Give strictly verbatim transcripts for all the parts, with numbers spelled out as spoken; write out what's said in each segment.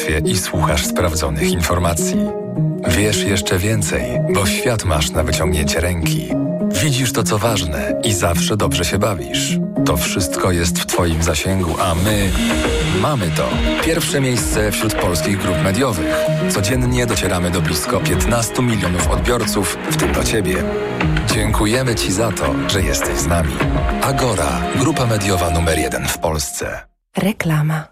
i słuchasz sprawdzonych informacji. Wiesz jeszcze więcej, bo świat masz na wyciągnięcie ręki. Widzisz to, co ważne i zawsze dobrze się bawisz. To wszystko jest w Twoim zasięgu, a my mamy to. Pierwsze miejsce wśród polskich grup mediowych. Codziennie docieramy do blisko piętnastu milionów odbiorców, w tym do Ciebie. Dziękujemy Ci za to, że jesteś z nami. Agora, grupa mediowa numer jeden w Polsce. Reklama.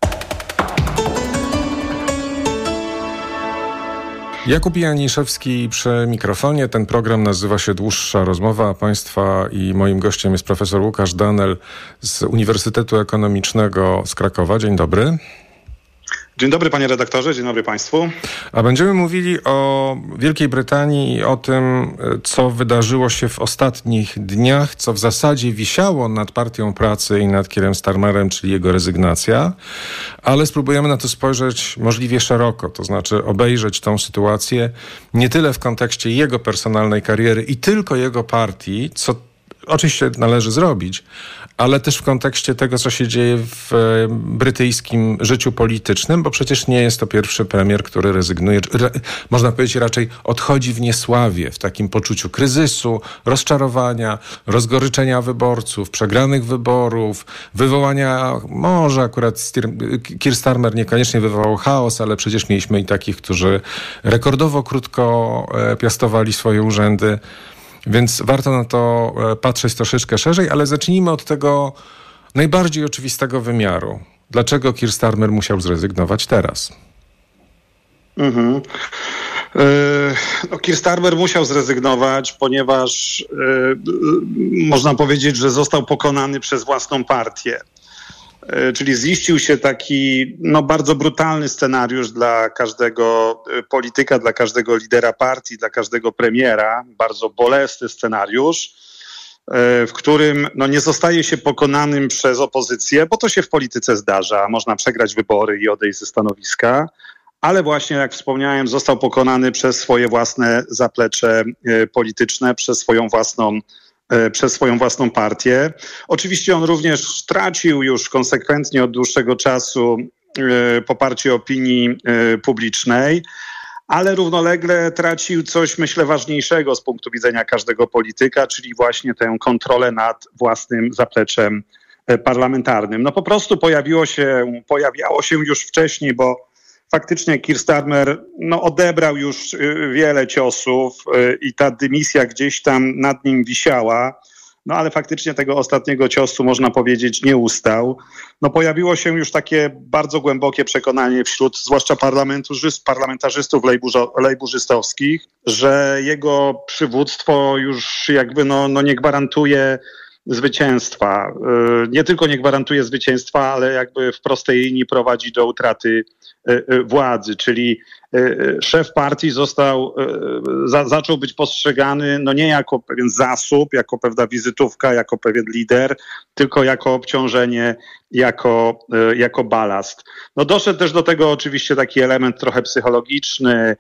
Jakub Janiszewski przy mikrofonie. Ten program nazywa się Dłuższa Rozmowa Państwa i moim gościem jest profesor Łukasz Danel z Uniwersytetu Ekonomicznego z Krakowa. Dzień dobry. Dzień dobry panie redaktorze, dzień dobry państwu. A będziemy mówili o Wielkiej Brytanii i o tym, co wydarzyło się w ostatnich dniach, co w zasadzie wisiało nad Partią Pracy i nad Keirem Starmerem, czyli jego rezygnacja, ale spróbujemy na to spojrzeć możliwie szeroko, to znaczy obejrzeć tą sytuację nie tyle w kontekście jego personalnej kariery i tylko jego partii, co oczywiście należy zrobić, ale też w kontekście tego, co się dzieje w brytyjskim życiu politycznym, bo przecież nie jest to pierwszy premier, który rezygnuje, re, można powiedzieć raczej odchodzi w niesławie, w takim poczuciu kryzysu, rozczarowania, rozgoryczenia wyborców, przegranych wyborów, wywołania, może akurat Keir Starmer niekoniecznie wywołał chaos, ale przecież mieliśmy i takich, którzy rekordowo krótko piastowali swoje urzędy. Więc warto na to patrzeć troszeczkę szerzej, ale zacznijmy od tego najbardziej oczywistego wymiaru. Dlaczego Keir Starmer musiał zrezygnować teraz? Mhm. Yy, no, Keir Starmer musiał zrezygnować, ponieważ yy, można powiedzieć, że został pokonany przez własną partię. Czyli ziścił się taki no, bardzo brutalny scenariusz dla każdego polityka, dla każdego lidera partii, dla każdego premiera. Bardzo bolesny scenariusz, w którym no, nie zostaje się pokonanym przez opozycję, bo to się w polityce zdarza. Można przegrać wybory i odejść ze stanowiska, ale właśnie, jak wspomniałem, został pokonany przez swoje własne zaplecze polityczne, przez swoją własną przez swoją własną partię. Oczywiście on również tracił już konsekwentnie od dłuższego czasu poparcie opinii publicznej, ale równolegle tracił coś, myślę, ważniejszego z punktu widzenia każdego polityka, czyli właśnie tę kontrolę nad własnym zapleczem parlamentarnym. No po prostu pojawiło się, pojawiało się już wcześniej, bo faktycznie Keir Starmer no, odebrał już wiele ciosów i ta dymisja gdzieś tam nad nim wisiała, no ale faktycznie tego ostatniego ciosu, można powiedzieć, nie ustał. No pojawiło się już takie bardzo głębokie przekonanie wśród zwłaszcza parlamentarzystów lejburzystowskich, że jego przywództwo już jakby no, no nie gwarantuje zwycięstwa. Nie tylko nie gwarantuje zwycięstwa, ale jakby w prostej linii prowadzi do utraty władzy, czyli szef partii został, za, zaczął być postrzegany no nie jako pewien zasób, jako pewna wizytówka, jako pewien lider, tylko jako obciążenie, jako, jako balast. No doszedł też do tego oczywiście taki element trochę psychologiczny,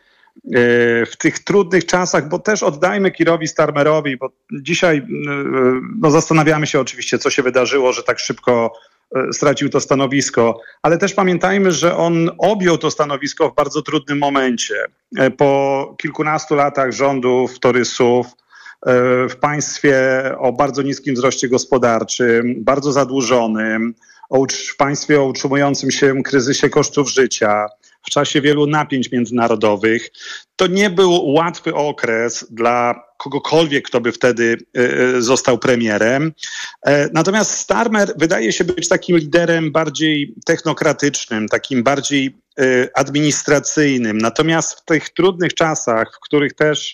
w tych trudnych czasach, bo też oddajmy Keirowi Starmerowi, bo dzisiaj no, zastanawiamy się oczywiście, co się wydarzyło, że tak szybko stracił to stanowisko, ale też pamiętajmy, że on objął to stanowisko w bardzo trudnym momencie. Po kilkunastu latach rządów torysów, w państwie o bardzo niskim wzroście gospodarczym, bardzo zadłużonym, w państwie o utrzymującym się kryzysie kosztów życia, w czasie wielu napięć międzynarodowych. To nie był łatwy okres dla kogokolwiek, kto by wtedy y, został premierem. E, natomiast Starmer wydaje się być takim liderem bardziej technokratycznym, takim bardziej y, administracyjnym. Natomiast w tych trudnych czasach, w których też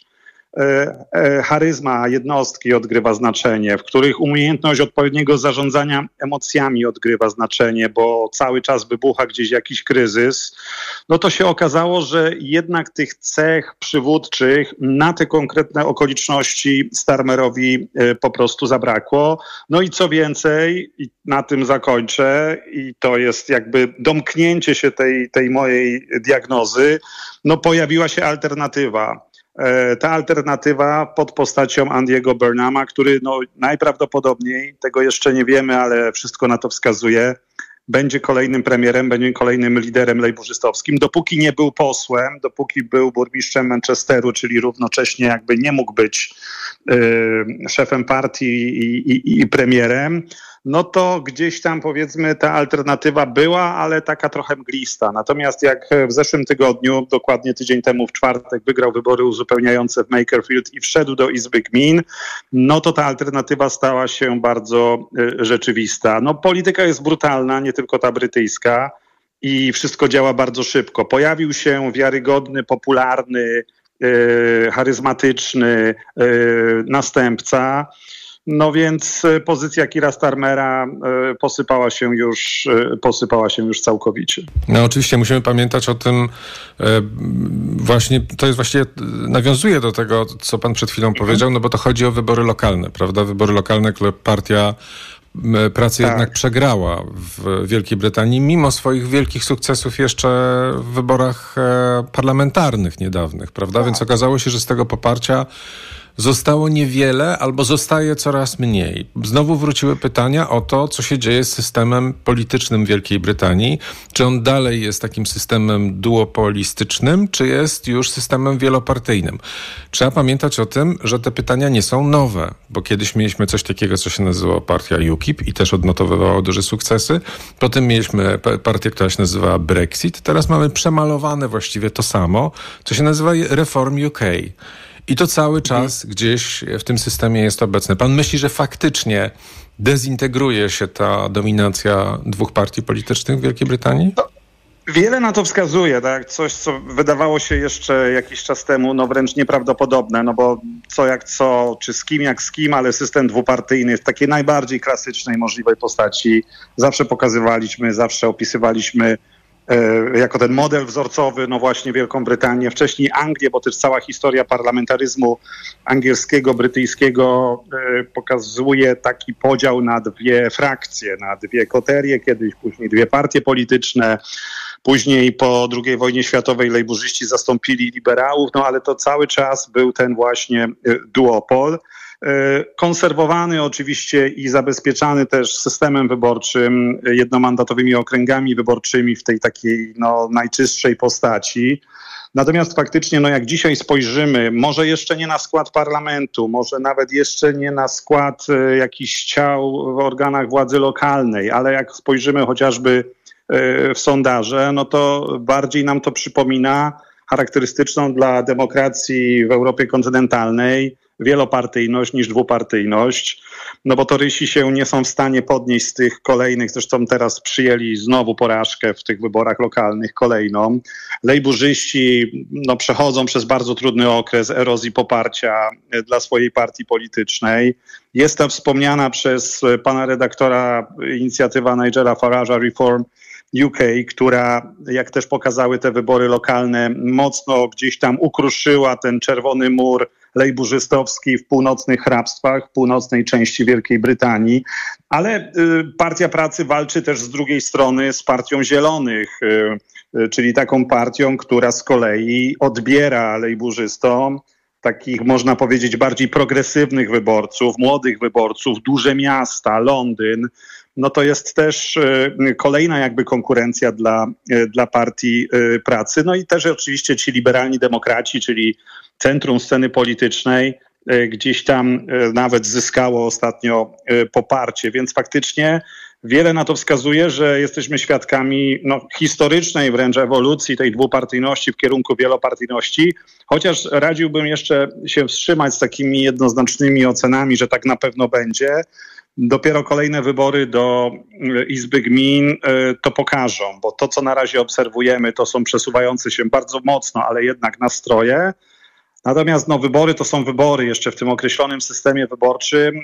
charyzma jednostki odgrywa znaczenie, w których umiejętność odpowiedniego zarządzania emocjami odgrywa znaczenie, bo cały czas wybucha gdzieś jakiś kryzys, no to się okazało, że jednak tych cech przywódczych na te konkretne okoliczności Starmerowi po prostu zabrakło. No i co więcej, i na tym zakończę, i to jest jakby domknięcie się tej, tej mojej diagnozy, no pojawiła się alternatywa. Ta alternatywa pod postacią Andiego Burnhama, który no najprawdopodobniej, tego jeszcze nie wiemy, ale wszystko na to wskazuje, będzie kolejnym premierem, będzie kolejnym liderem lejburzystowskim. Dopóki nie był posłem, dopóki był burmistrzem Manchesteru, czyli równocześnie jakby nie mógł być y, szefem partii i, i, i premierem, no to gdzieś tam powiedzmy ta alternatywa była, ale taka trochę mglista. Natomiast jak w zeszłym tygodniu, dokładnie tydzień temu w czwartek, wygrał wybory uzupełniające w Makerfield i wszedł do Izby Gmin, no to ta alternatywa stała się bardzo y, rzeczywista. No polityka jest brutalna, nie tylko ta brytyjska, i wszystko działa bardzo szybko. Pojawił się wiarygodny, popularny, y, charyzmatyczny y, następca. No więc pozycja Keira Starmera posypała się już, posypała się już całkowicie. No oczywiście musimy pamiętać o tym, właśnie to jest właściwie, nawiązuje do tego, co pan przed chwilą mhm. powiedział, no bo to chodzi o wybory lokalne, prawda? Wybory lokalne, które partia Pracy tak. jednak przegrała w Wielkiej Brytanii, mimo swoich wielkich sukcesów jeszcze w wyborach parlamentarnych niedawnych, prawda? Tak. Więc okazało się, że z tego poparcia zostało niewiele albo zostaje coraz mniej. Znowu wróciły pytania o to, co się dzieje z systemem politycznym Wielkiej Brytanii. Czy on dalej jest takim systemem duopolistycznym, czy jest już systemem wielopartyjnym? Trzeba pamiętać o tym, że te pytania nie są nowe, bo kiedyś mieliśmy coś takiego, co się nazywało partia U K I P i też odnotowywało duże sukcesy. Potem mieliśmy partię, która się nazywała Brexit. Teraz mamy przemalowane właściwie to samo, co się nazywa Reform U K. I to cały czas gdzieś w tym systemie jest obecne. Pan myśli, że faktycznie dezintegruje się ta dominacja dwóch partii politycznych w Wielkiej Brytanii? No, wiele na to wskazuje, tak? Coś, co wydawało się jeszcze jakiś czas temu no wręcz nieprawdopodobne, no bo co jak co, czy z kim jak z kim, ale system dwupartyjny w takiej najbardziej klasycznej możliwej postaci zawsze pokazywaliśmy, zawsze opisywaliśmy jako ten model wzorcowy, no właśnie Wielką Brytanię, wcześniej Anglię, bo też cała historia parlamentaryzmu angielskiego, brytyjskiego pokazuje taki podział na dwie frakcje, na dwie koterie, kiedyś później dwie partie polityczne, później po drugiej wojnie światowej lejburzyści zastąpili liberałów, no ale to cały czas był ten właśnie duopol. Konserwowany oczywiście i zabezpieczany też systemem wyborczym, jednomandatowymi okręgami wyborczymi w tej takiej no, najczystszej postaci. Natomiast faktycznie, no jak dzisiaj spojrzymy, może jeszcze nie na skład parlamentu, może nawet jeszcze nie na skład y, jakichś ciał w organach władzy lokalnej, ale jak spojrzymy chociażby y, w sondaże, no to bardziej nam to przypomina charakterystyczną dla demokracji w Europie kontynentalnej wielopartyjność niż dwupartyjność, no bo torysi się nie są w stanie podnieść z tych kolejnych, zresztą teraz przyjęli znowu porażkę w tych wyborach lokalnych, kolejną. Lejburzyści no, przechodzą przez bardzo trudny okres erozji poparcia dla swojej partii politycznej. Jest ta wspomniana przez pana redaktora inicjatywa Nigela Farage'a Reform U K, która, jak też pokazały te wybory lokalne, mocno gdzieś tam ukruszyła ten czerwony mur lejburzystowski w północnych hrabstwach, w północnej części Wielkiej Brytanii. Ale y, Partia Pracy walczy też z drugiej strony z Partią Zielonych, y, y, czyli taką partią, która z kolei odbiera lejburzystom takich, można powiedzieć, bardziej progresywnych wyborców, młodych wyborców, duże miasta, Londyn. No to jest też y, kolejna jakby konkurencja dla, y, dla Partii y, Pracy. No i też oczywiście ci liberalni demokraci, czyli centrum sceny politycznej, y, gdzieś tam y, nawet zyskało ostatnio y, poparcie, więc faktycznie wiele na to wskazuje, że jesteśmy świadkami no, historycznej wręcz ewolucji tej dwupartyjności w kierunku wielopartyjności, chociaż radziłbym jeszcze się wstrzymać z takimi jednoznacznymi ocenami, że tak na pewno będzie. Dopiero kolejne wybory do Izby Gmin to pokażą, bo to, co na razie obserwujemy, to są przesuwające się bardzo mocno, ale jednak nastroje. Natomiast no, wybory to są wybory jeszcze w tym określonym systemie wyborczym.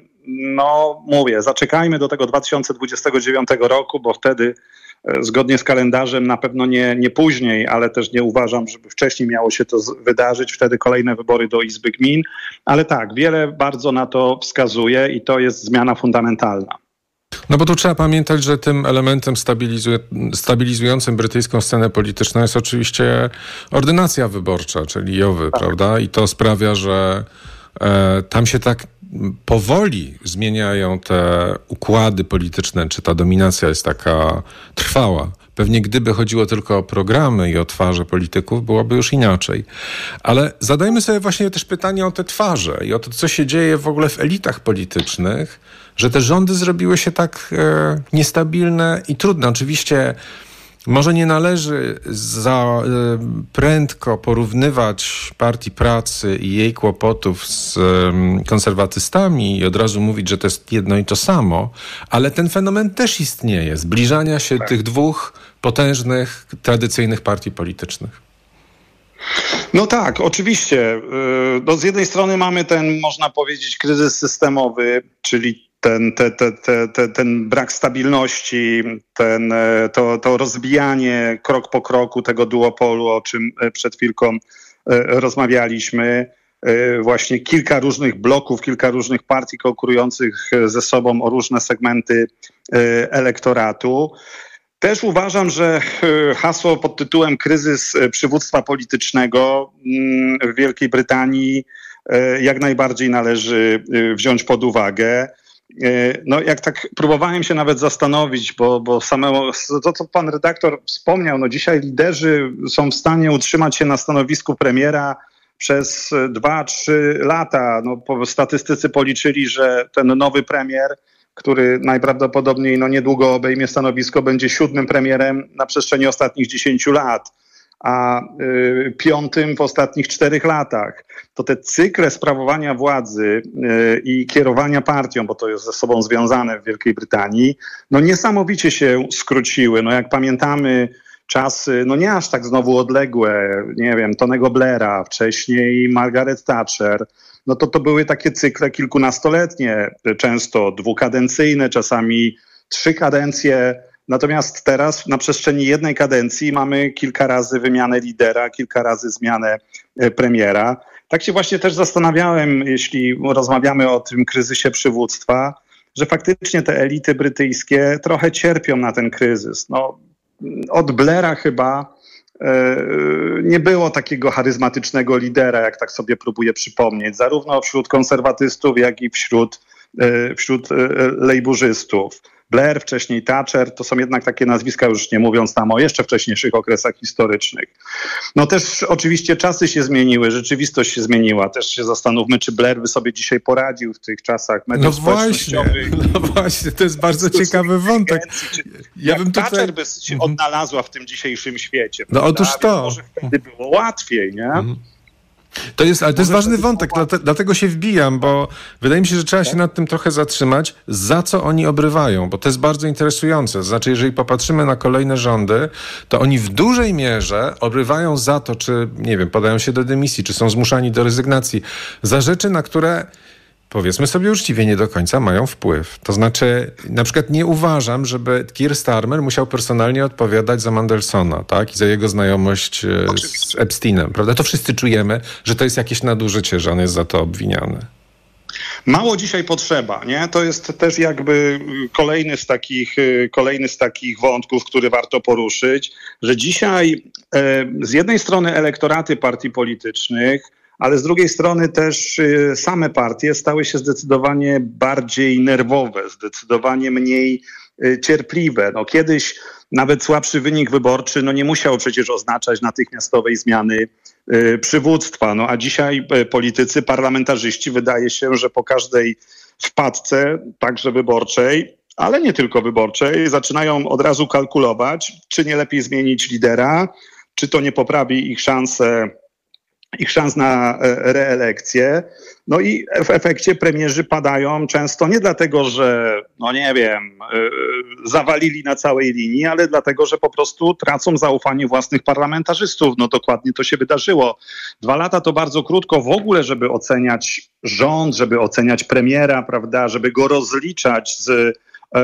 No mówię, zaczekajmy do tego dwa tysiące dwudziestego dziewiątego roku, bo wtedy zgodnie z kalendarzem na pewno nie, nie później, ale też nie uważam, żeby wcześniej miało się to wydarzyć. Wtedy kolejne wybory do Izby Gmin. Ale tak, wiele bardzo na to wskazuje i to jest zmiana fundamentalna. No bo tu trzeba pamiętać, że tym elementem stabilizu- stabilizującym brytyjską scenę polityczną jest oczywiście ordynacja wyborcza, czyli Jowy, tak. Prawda? I to sprawia, że e, tam się tak powoli zmieniają te układy polityczne, czy ta dominacja jest taka trwała. Pewnie gdyby chodziło tylko o programy i o twarze polityków, byłoby już inaczej. Ale zadajmy sobie właśnie też pytanie o te twarze i o to, co się dzieje w ogóle w elitach politycznych, że te rządy zrobiły się tak e, niestabilne i trudne. Oczywiście może nie należy za e, prędko porównywać Partii Pracy i jej kłopotów z e, konserwatystami i od razu mówić, że to jest jedno i to samo, ale ten fenomen też istnieje, zbliżania się tak. tych dwóch potężnych, tradycyjnych partii politycznych. No tak, oczywiście. No z jednej strony mamy ten, można powiedzieć, kryzys systemowy, czyli ten, te, te, te, te, ten brak stabilności, ten, to, to rozbijanie krok po kroku tego duopolu, o czym przed chwilką rozmawialiśmy. Właśnie kilka różnych bloków, kilka różnych partii konkurujących ze sobą o różne segmenty elektoratu. Też uważam, że hasło pod tytułem kryzys przywództwa politycznego w Wielkiej Brytanii jak najbardziej należy wziąć pod uwagę. No jak tak próbowałem się nawet zastanowić, bo, bo samego, to co pan redaktor wspomniał, no dzisiaj liderzy są w stanie utrzymać się na stanowisku premiera przez dwa, trzy lata. No, statystycy policzyli, że ten nowy premier, który najprawdopodobniej no, niedługo obejmie stanowisko, będzie siódmym premierem na przestrzeni ostatnich dziesięciu lat, a y, piątym w ostatnich czterech latach. To te cykle sprawowania władzy y, i kierowania partią, bo to jest ze sobą związane w Wielkiej Brytanii, no niesamowicie się skróciły. No jak pamiętamy czasy, no nie aż tak znowu odległe, nie wiem, Tonego Blaira, wcześniej Margaret Thatcher, no to to były takie cykle kilkunastoletnie, często dwukadencyjne, czasami trzy kadencje. Natomiast teraz na przestrzeni jednej kadencji mamy kilka razy wymianę lidera, kilka razy zmianę premiera. Tak się właśnie też zastanawiałem, jeśli rozmawiamy o tym kryzysie przywództwa, że faktycznie te elity brytyjskie trochę cierpią na ten kryzys. No, od Blaira chyba nie było takiego charyzmatycznego lidera, jak tak sobie próbuję przypomnieć, zarówno wśród konserwatystów, jak i wśród, wśród lejburzystów. Blair, wcześniej Thatcher, to są jednak takie nazwiska, już nie mówiąc tam o jeszcze wcześniejszych okresach historycznych. No też oczywiście czasy się zmieniły, rzeczywistość się zmieniła. Też się zastanówmy, czy Blair by sobie dzisiaj poradził w tych czasach mediów no społecznościowych. Właśnie, no właśnie, to jest bardzo ciekawy wątek. Czy, ja bym tutaj... Thatcher by się odnalazła w tym dzisiejszym świecie. No otóż to. Może wtedy było łatwiej, nie? Mhm. To jest, ale to jest ważny wątek, dlatego się wbijam, bo wydaje mi się, że trzeba się nad tym trochę zatrzymać, za co oni obrywają, bo to jest bardzo interesujące. Znaczy, jeżeli popatrzymy na kolejne rządy, to oni w dużej mierze obrywają za to, czy, nie wiem, podają się do dymisji, czy są zmuszani do rezygnacji, za rzeczy, na które, powiedzmy sobie uczciwie, nie do końca mają wpływ. To znaczy, na przykład nie uważam, żeby Keir Starmer musiał personalnie odpowiadać za Mandelsona, tak? I za jego znajomość z Epsteinem, prawda? To wszyscy czujemy, że to jest jakieś nadużycie, że on jest za to obwiniany. Mało dzisiaj potrzeba, nie? To jest też jakby kolejny z takich, kolejny z takich wątków, który warto poruszyć, że dzisiaj e, z jednej strony elektoraty partii politycznych, ale z drugiej strony też same partie stały się zdecydowanie bardziej nerwowe, zdecydowanie mniej cierpliwe. No kiedyś nawet słabszy wynik wyborczy no nie musiał przecież oznaczać natychmiastowej zmiany przywództwa. No a dzisiaj politycy, parlamentarzyści wydaje się, że po każdej wpadce, także wyborczej, ale nie tylko wyborczej, zaczynają od razu kalkulować, czy nie lepiej zmienić lidera, czy to nie poprawi ich szanse ich szans na reelekcję. No i w efekcie premierzy padają często nie dlatego, że, no nie wiem, zawalili na całej linii, ale dlatego, że po prostu tracą zaufanie własnych parlamentarzystów. No dokładnie to się wydarzyło. Dwa lata to bardzo krótko w ogóle, żeby oceniać rząd, żeby oceniać premiera, prawda, żeby go rozliczać z,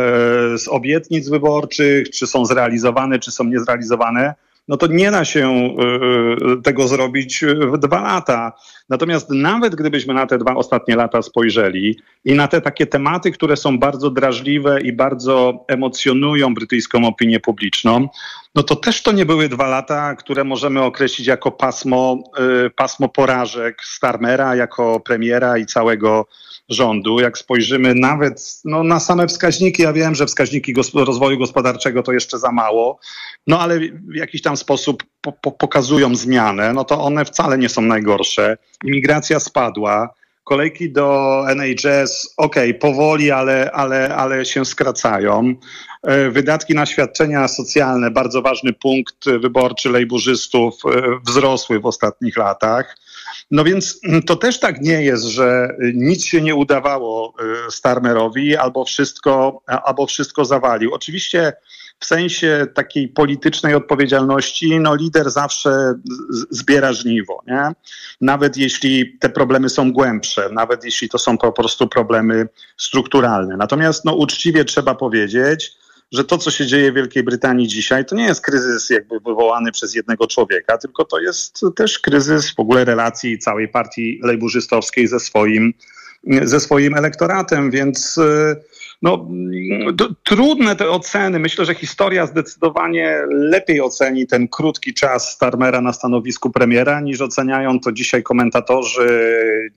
z obietnic wyborczych, czy są zrealizowane, czy są niezrealizowane. No to nie da się y, tego zrobić w dwa lata. Natomiast nawet gdybyśmy na te dwa ostatnie lata spojrzeli i na te takie tematy, które są bardzo drażliwe i bardzo emocjonują brytyjską opinię publiczną, no to też to nie były dwa lata, które możemy określić jako pasmo, pasmo porażek Starmera, jako premiera i całego rządu. Jak spojrzymy nawet no, na same wskaźniki, ja wiem, że wskaźniki gos- rozwoju gospodarczego to jeszcze za mało, no ale w jakiś tam sposób po- po- pokazują zmianę, no to one wcale nie są najgorsze. Imigracja spadła. Kolejki do N H S, okej, okay, powoli, ale, ale, ale się skracają. Wydatki na świadczenia socjalne, bardzo ważny punkt wyborczy lejburzystów, wzrosły w ostatnich latach. No więc to też tak nie jest, że nic się nie udawało Starmerowi albo wszystko, albo wszystko zawalił. Oczywiście w sensie takiej politycznej odpowiedzialności, no lider zawsze z- zbiera żniwo, nie? Nawet jeśli te problemy są głębsze, nawet jeśli to są po prostu problemy strukturalne. Natomiast no uczciwie trzeba powiedzieć, że to, co się dzieje w Wielkiej Brytanii dzisiaj, to nie jest kryzys jakby wywołany przez jednego człowieka, tylko to jest też kryzys w ogóle relacji całej partii lejburzystowskiej ze swoim, ze swoim elektoratem, więc no, to, trudne te oceny. Myślę, że historia zdecydowanie lepiej oceni ten krótki czas Starmera na stanowisku premiera, niż oceniają to dzisiaj komentatorzy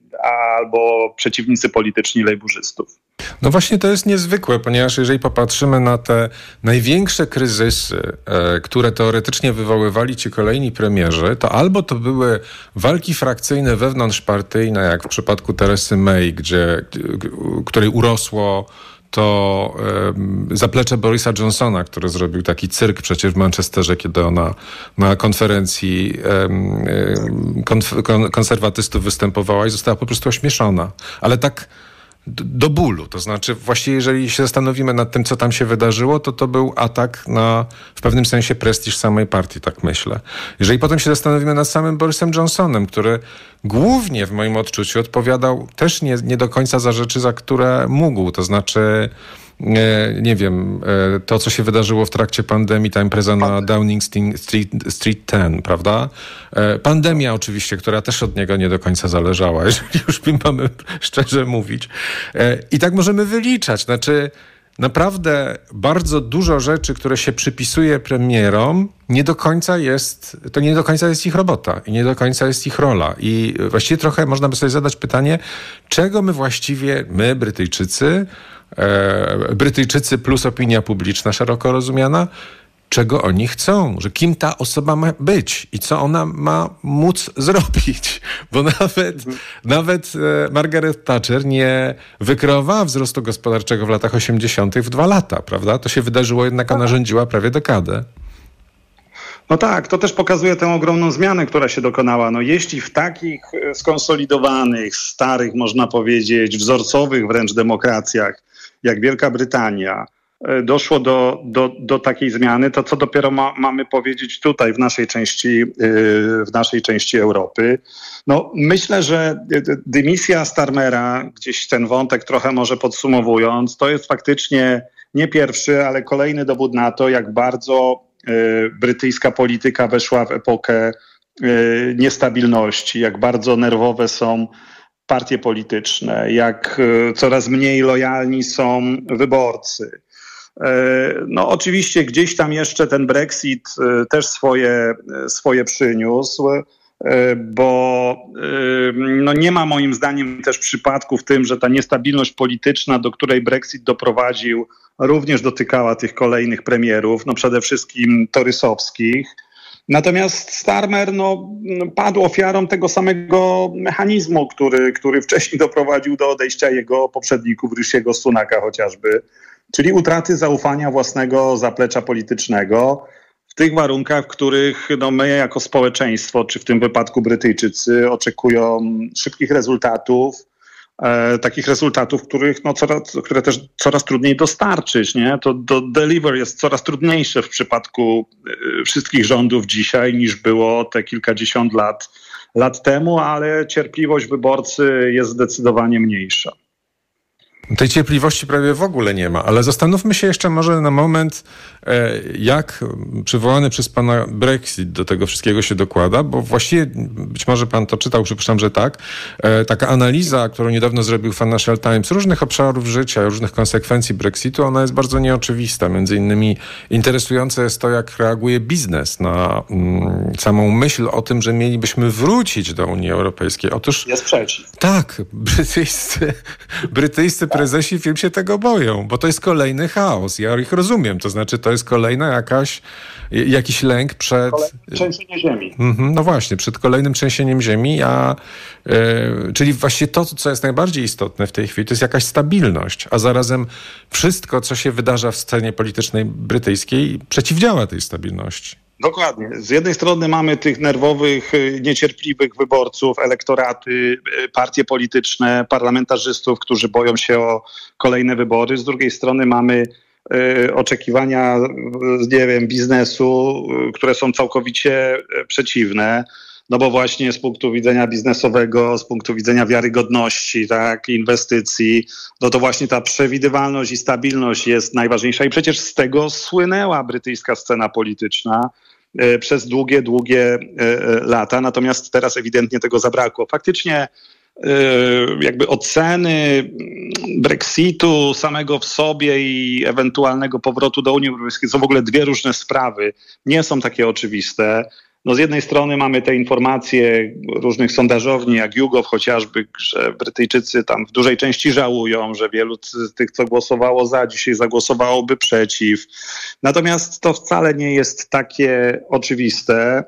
albo przeciwnicy polityczni lejburzystów. No właśnie to jest niezwykłe, ponieważ jeżeli popatrzymy na te największe kryzysy, e, które teoretycznie wywoływali ci kolejni premierzy, to albo to były walki frakcyjne wewnątrzpartyjne, jak w przypadku Teresy May, gdzie, której urosło to e, zaplecze Borisa Johnsona, który zrobił taki cyrk przecież w Manchesterze, kiedy ona na konferencji e, e, konf- kon- konserwatystów występowała i została po prostu ośmieszona. Ale tak do bólu. To znaczy właściwie jeżeli się zastanowimy nad tym, co tam się wydarzyło, to to był atak na w pewnym sensie prestiż samej partii, tak myślę. Jeżeli potem się zastanowimy nad samym Borisem Johnsonem, który głównie w moim odczuciu odpowiadał też nie, nie do końca za rzeczy, za które mógł. To znaczy Nie, nie wiem, to co się wydarzyło w trakcie pandemii, ta impreza na Downing Street, Street dziesięć, prawda? Pandemia oczywiście, która też od niego nie do końca zależała, jeżeli już mamy szczerze mówić. I tak możemy wyliczać. Znaczy naprawdę bardzo dużo rzeczy, które się przypisuje premierom, nie do końca jest, to nie do końca jest ich robota i nie do końca jest ich rola. I właściwie trochę można by sobie zadać pytanie, czego my właściwie, my Brytyjczycy, e, Brytyjczycy plus opinia publiczna szeroko rozumiana, czego oni chcą, że kim ta osoba ma być i co ona ma móc zrobić. Bo nawet, mhm. nawet e, Margaret Thatcher nie wykreowała wzrostu gospodarczego w latach osiemdziesiątych w dwa lata, prawda? To się wydarzyło, jednak ona rządziła prawie dekadę. No tak, to też pokazuje tę ogromną zmianę, która się dokonała. No jeśli w takich skonsolidowanych, starych, można powiedzieć, wzorcowych wręcz demokracjach, jak Wielka Brytania, doszło do, do, do takiej zmiany, to co dopiero ma, mamy powiedzieć tutaj w naszej części, w naszej części Europy. No, myślę, że dymisja Starmera, gdzieś ten wątek trochę może podsumowując, to jest faktycznie nie pierwszy, ale kolejny dowód na to, jak bardzo brytyjska polityka weszła w epokę niestabilności, jak bardzo nerwowe są partie polityczne, jak coraz mniej lojalni są wyborcy. No oczywiście gdzieś tam jeszcze ten Brexit też swoje, swoje przyniósł, bo no nie ma moim zdaniem też przypadku w tym, że ta niestabilność polityczna, do której Brexit doprowadził, również dotykała tych kolejnych premierów, no przede wszystkim torysowskich. Natomiast Starmer no, padł ofiarą tego samego mechanizmu, który, który wcześniej doprowadził do odejścia jego poprzedników, Rishiego Sunaka chociażby, czyli utraty zaufania własnego zaplecza politycznego w tych warunkach, w których no, my jako społeczeństwo, czy w tym wypadku Brytyjczycy, oczekują szybkich rezultatów, e, takich rezultatów, których, no, coraz, które też coraz trudniej dostarczyć. Nie? To do deliver jest coraz trudniejsze w przypadku e, wszystkich rządów dzisiaj, niż było te kilkadziesiąt lat, lat temu, ale cierpliwość wyborcy jest zdecydowanie mniejsza. Tej cierpliwości prawie w ogóle nie ma, ale zastanówmy się jeszcze może na moment, jak przywołany przez pana Brexit do tego wszystkiego się dokłada, bo właściwie, być może pan to czytał, przypuszczam, że tak, taka analiza, którą niedawno zrobił Financial Times, różnych obszarów życia, różnych konsekwencji Brexitu, ona jest bardzo nieoczywista. Między innymi interesujące jest to, jak reaguje biznes na mm, samą myśl o tym, że mielibyśmy wrócić do Unii Europejskiej. Otóż... Jest przeciw. Tak, brytyjscy, brytyjscy prezesi firm się tego boją, bo to jest kolejny chaos. Ja ich rozumiem, to znaczy to jest kolejna jakaś, jakiś lęk przed... Trzęsienie ziemi. Mm-hmm, no właśnie, przed kolejnym trzęsieniem ziemi, a, yy, czyli właśnie to, co jest najbardziej istotne w tej chwili, to jest jakaś stabilność, a zarazem wszystko, co się wydarza w scenie politycznej brytyjskiej, przeciwdziała tej stabilności. Dokładnie. Z jednej strony mamy tych nerwowych, niecierpliwych wyborców, elektoraty, partie polityczne, parlamentarzystów, którzy boją się o kolejne wybory. Z drugiej strony mamy y, oczekiwania, nie wiem, biznesu, y, które są całkowicie przeciwne. No bo właśnie z punktu widzenia biznesowego, z punktu widzenia wiarygodności, tak, inwestycji, no to właśnie ta przewidywalność i stabilność jest najważniejsza i przecież z tego słynęła brytyjska scena polityczna e, przez długie, długie e, lata, natomiast teraz ewidentnie tego zabrakło. Faktycznie e, jakby oceny Brexitu samego w sobie i ewentualnego powrotu do Unii Europejskiej są w ogóle dwie różne sprawy, nie są takie oczywiste. No z jednej strony mamy te informacje różnych sondażowni, jak YouGov chociażby, że Brytyjczycy tam w dużej części żałują, że wielu z tych, co głosowało za, dzisiaj zagłosowałoby przeciw. Natomiast to wcale nie jest takie oczywiste.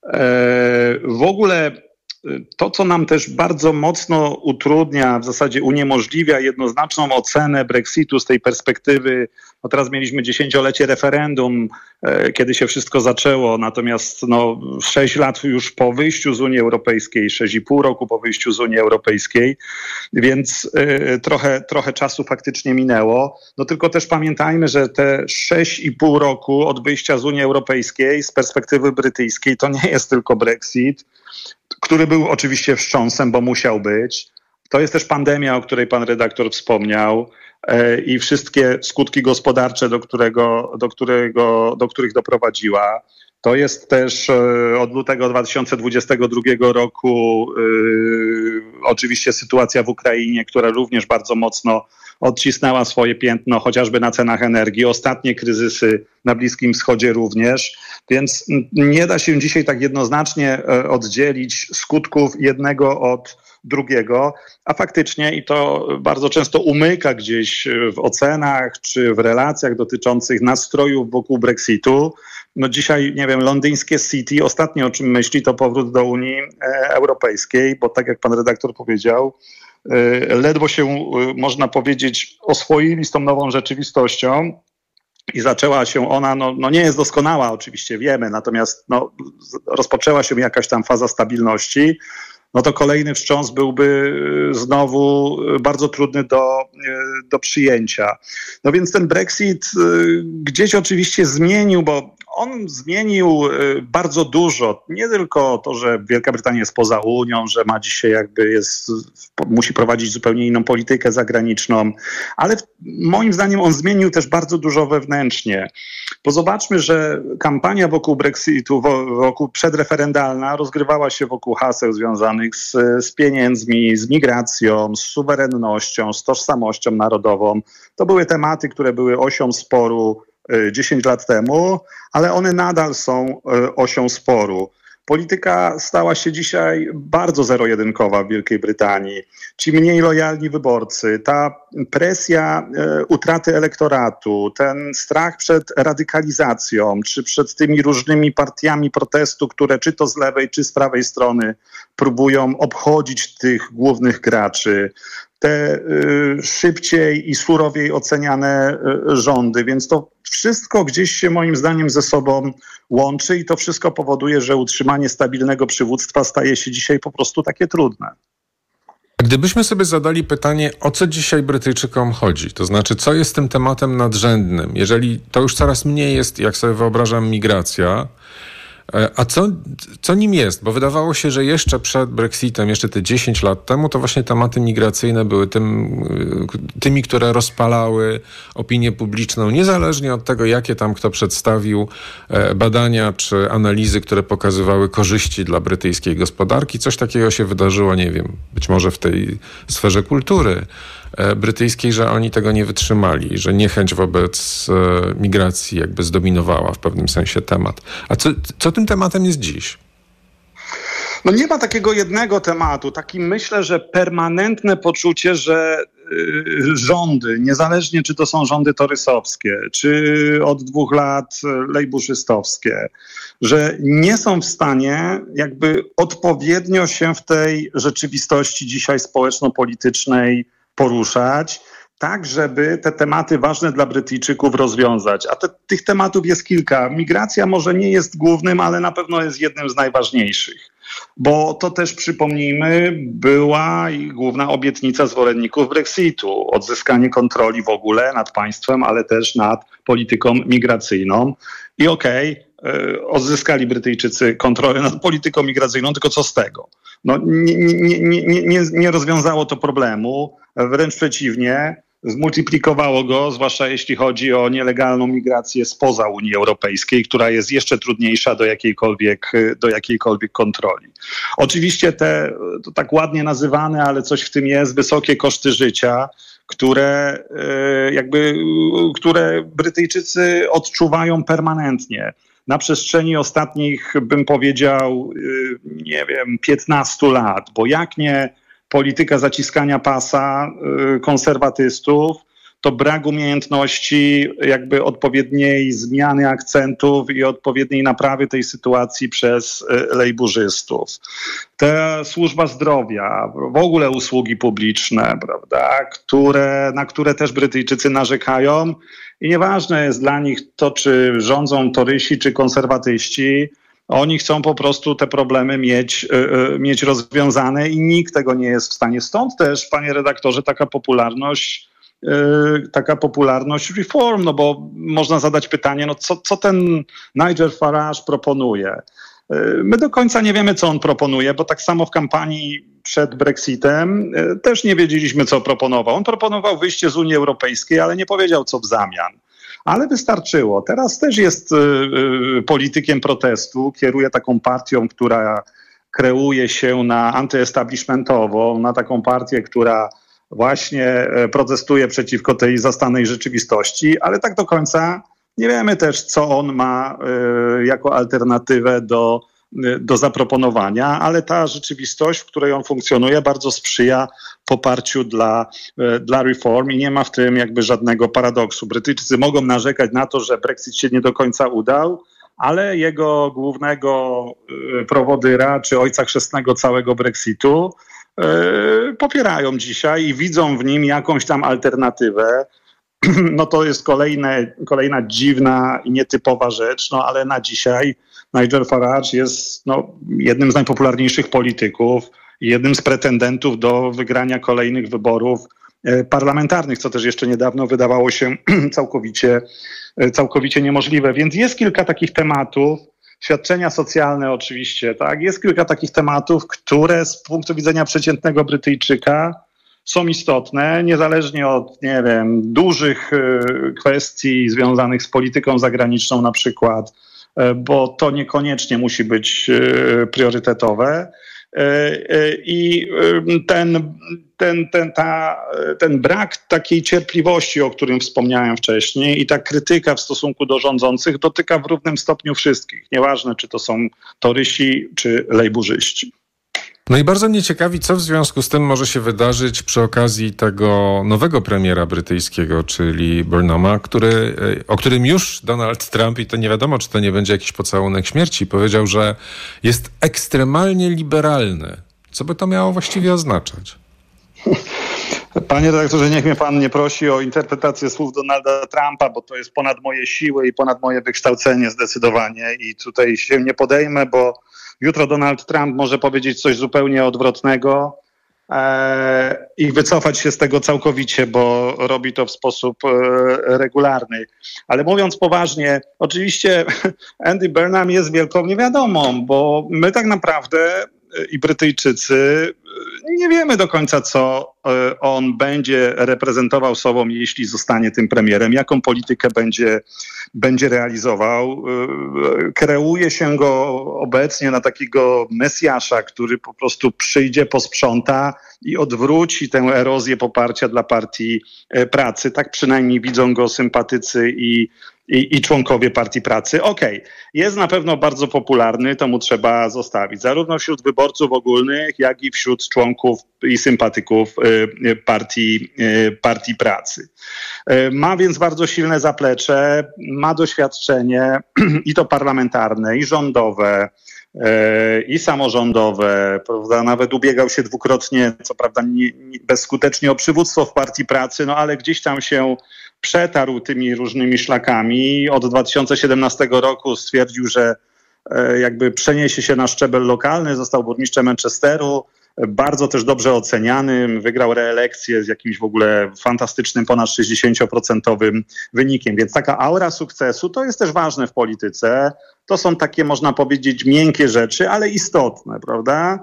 W ogóle to, co nam też bardzo mocno utrudnia, w zasadzie uniemożliwia jednoznaczną ocenę Brexitu z tej perspektywy, no teraz mieliśmy dziesięciolecie referendum, e, kiedy się wszystko zaczęło, natomiast no, sześć lat już po wyjściu z Unii Europejskiej, sześć i pół roku po wyjściu z Unii Europejskiej, więc e, trochę, trochę czasu faktycznie minęło. No tylko też pamiętajmy, że te sześć i pół roku od wyjścia z Unii Europejskiej z perspektywy brytyjskiej to nie jest tylko Brexit, który był oczywiście wstrząsem, bo musiał być. To jest też pandemia, o której pan redaktor wspomniał e, i wszystkie skutki gospodarcze, do, którego, do, którego, do których doprowadziła. To jest też e, od lutego dwa tysiące dwudziestego drugiego roku e, oczywiście sytuacja w Ukrainie, która również bardzo mocno odcisnęła swoje piętno chociażby na cenach energii. Ostatnie kryzysy na Bliskim Wschodzie również. Więc nie da się dzisiaj tak jednoznacznie oddzielić skutków jednego od drugiego, a faktycznie i to bardzo często umyka gdzieś w ocenach czy w relacjach dotyczących nastrojów wokół Brexitu. No dzisiaj, nie wiem, londyńskie City ostatnio o czym myśli, to powrót do Unii Europejskiej, bo tak jak pan redaktor powiedział, ledwo się, można powiedzieć, oswoili z tą nową rzeczywistością i zaczęła się ona, no, no nie jest doskonała oczywiście, wiemy, natomiast no, rozpoczęła się jakaś tam faza stabilności, no to kolejny wstrząs byłby znowu bardzo trudny do, do przyjęcia. No więc ten Brexit gdzieś oczywiście zmienił, bo on zmienił bardzo dużo. Nie tylko to, że Wielka Brytania jest poza Unią, że ma dzisiaj jakby jest, musi prowadzić zupełnie inną politykę zagraniczną, ale moim zdaniem on zmienił też bardzo dużo wewnętrznie. Bo zobaczmy, że kampania wokół Brexitu, wokół przedreferendalna rozgrywała się wokół haseł związanych z, z pieniędzmi, z migracją, z suwerennością, z tożsamością narodową. To były tematy, które były osią sporu dziesięć lat temu, ale one nadal są osią sporu. Polityka stała się dzisiaj bardzo zero-jedynkowa w Wielkiej Brytanii. Ci mniej lojalni wyborcy, ta presja e, utraty elektoratu, ten strach przed radykalizacją, czy przed tymi różnymi partiami protestu, które czy to z lewej, czy z prawej strony próbują obchodzić tych głównych graczy, te y, szybciej i surowiej oceniane y, rządy, więc to wszystko gdzieś się moim zdaniem ze sobą łączy i to wszystko powoduje, że utrzymanie stabilnego przywództwa staje się dzisiaj po prostu takie trudne. Gdybyśmy sobie zadali pytanie, o co dzisiaj Brytyjczykom chodzi, to znaczy co jest tym tematem nadrzędnym, jeżeli to już coraz mniej jest, jak sobie wyobrażam, migracja, A co, co nim jest? Bo wydawało się, że jeszcze przed Brexitem, jeszcze te dziesięć lat temu, to właśnie tematy migracyjne były tym, tymi, które rozpalały opinię publiczną, niezależnie od tego, jakie tam kto przedstawił badania czy analizy, które pokazywały korzyści dla brytyjskiej gospodarki. Coś takiego się wydarzyło, nie wiem, być może w tej sferze kultury brytyjskiej, że oni tego nie wytrzymali, że niechęć wobec migracji jakby zdominowała w pewnym sensie temat. A co, co tym tematem jest dziś? No nie ma takiego jednego tematu. Taki myślę, że permanentne poczucie, że y, rządy, niezależnie czy to są rządy torysowskie, czy od dwóch lat lejburzystowskie, że nie są w stanie jakby odpowiednio się w tej rzeczywistości dzisiaj społeczno-politycznej poruszać, tak żeby te tematy ważne dla Brytyjczyków rozwiązać. A te, tych tematów jest kilka. Migracja może nie jest głównym, ale na pewno jest jednym z najważniejszych. Bo to też, przypomnijmy, była i główna obietnica zwolenników Brexitu. Odzyskanie kontroli w ogóle nad państwem, ale też nad polityką migracyjną. I okej, okay, odzyskali Brytyjczycy kontrolę nad polityką migracyjną, tylko co z tego? No, nie, nie, nie, nie, nie rozwiązało to problemu, wręcz przeciwnie, zmultiplikowało go, zwłaszcza jeśli chodzi o nielegalną migrację spoza Unii Europejskiej, która jest jeszcze trudniejsza do jakiejkolwiek, do jakiejkolwiek kontroli. Oczywiście te, to tak ładnie nazywane, ale coś w tym jest, wysokie koszty życia, które jakby, które Brytyjczycy odczuwają permanentnie. Na przestrzeni ostatnich, bym powiedział, nie wiem, piętnastu lat, bo jak nie polityka zaciskania pasa konserwatystów, to brak umiejętności jakby odpowiedniej zmiany akcentów i odpowiedniej naprawy tej sytuacji przez lejburzystów. Ta służba zdrowia, w ogóle usługi publiczne, prawda, które, na które też Brytyjczycy narzekają i nieważne jest dla nich to, czy rządzą torysi, czy konserwatyści. Oni chcą po prostu te problemy mieć, yy, mieć rozwiązane i nikt tego nie jest w stanie. Stąd też, panie redaktorze, taka popularność, yy, taka popularność reform, no bo można zadać pytanie, no co, co ten Nigel Farage proponuje? Yy, my do końca nie wiemy, co on proponuje, bo tak samo w kampanii przed Brexitem yy, też nie wiedzieliśmy, co proponował. On proponował wyjście z Unii Europejskiej, ale nie powiedział, co w zamian. Ale wystarczyło. Teraz też jest y, y, politykiem protestu, kieruje taką partią, która kreuje się na antyestablishmentową, na taką partię, która właśnie protestuje przeciwko tej zastanej rzeczywistości, ale tak do końca nie wiemy też, co on ma y, jako alternatywę do, y, do zaproponowania, ale ta rzeczywistość, w której on funkcjonuje, bardzo sprzyja poparciu dla, dla reform i nie ma w tym jakby żadnego paradoksu. Brytyjczycy mogą narzekać na to, że Brexit się nie do końca udał, ale jego głównego prowodyra czy ojca chrzestnego całego Brexitu yy, popierają dzisiaj i widzą w nim jakąś tam alternatywę. No to jest kolejne, kolejna dziwna i nietypowa rzecz, no ale na dzisiaj Nigel Farage jest no, jednym z najpopularniejszych polityków, jednym z pretendentów do wygrania kolejnych wyborów parlamentarnych, co też jeszcze niedawno wydawało się całkowicie, całkowicie niemożliwe. Więc jest kilka takich tematów, świadczenia socjalne oczywiście, tak, jest kilka takich tematów, które z punktu widzenia przeciętnego Brytyjczyka są istotne, niezależnie od, nie wiem, dużych kwestii związanych z polityką zagraniczną na przykład, bo to niekoniecznie musi być priorytetowe. I ten, ten, ten, ta, ten brak takiej cierpliwości, o którym wspomniałem wcześniej, i ta krytyka w stosunku do rządzących dotyka w równym stopniu wszystkich. Nieważne, czy to są torysi, czy lejburzyści. No i bardzo mnie ciekawi, co w związku z tym może się wydarzyć przy okazji tego nowego premiera brytyjskiego, czyli Burnhama, który, o którym już Donald Trump, i to nie wiadomo, czy to nie będzie jakiś pocałunek śmierci, powiedział, że jest ekstremalnie liberalny. Co by to miało właściwie oznaczać? Panie redaktorze, niech mnie pan nie prosi o interpretację słów Donalda Trumpa, bo to jest ponad moje siły i ponad moje wykształcenie zdecydowanie i tutaj się nie podejmę, bo jutro Donald Trump może powiedzieć coś zupełnie odwrotnego e, i wycofać się z tego całkowicie, bo robi to w sposób e, regularny. Ale mówiąc poważnie, oczywiście Andy Burnham jest wielką niewiadomą, bo my tak naprawdę i Brytyjczycy nie wiemy do końca, co on będzie reprezentował sobą, jeśli zostanie tym premierem, jaką politykę będzie, będzie realizował. Kreuje się go obecnie na takiego mesjasza, który po prostu przyjdzie, posprząta i odwróci tę erozję poparcia dla Partii Pracy. Tak przynajmniej widzą go sympatycy i I, i członkowie Partii Pracy. Okej, okay. Jest na pewno bardzo popularny, to mu trzeba zostawić. Zarówno wśród wyborców ogólnych, jak i wśród członków i sympatyków y, partii, y, partii Pracy. Y, ma więc bardzo silne zaplecze, ma doświadczenie i to parlamentarne, i rządowe, i samorządowe, prawda? Nawet ubiegał się dwukrotnie, co prawda nie, nie, bezskutecznie o przywództwo w Partii Pracy, no ale gdzieś tam się przetarł tymi różnymi szlakami. Od dwa tysiące siedemnastego roku stwierdził, że jakby przeniesie się na szczebel lokalny, został burmistrzem Manchesteru, bardzo też dobrze ocenianym, wygrał reelekcję z jakimś w ogóle fantastycznym, ponad sześćdziesięcioprocentowym wynikiem. Więc taka aura sukcesu to jest też ważne w polityce. To są takie, można powiedzieć, miękkie rzeczy, ale istotne, prawda?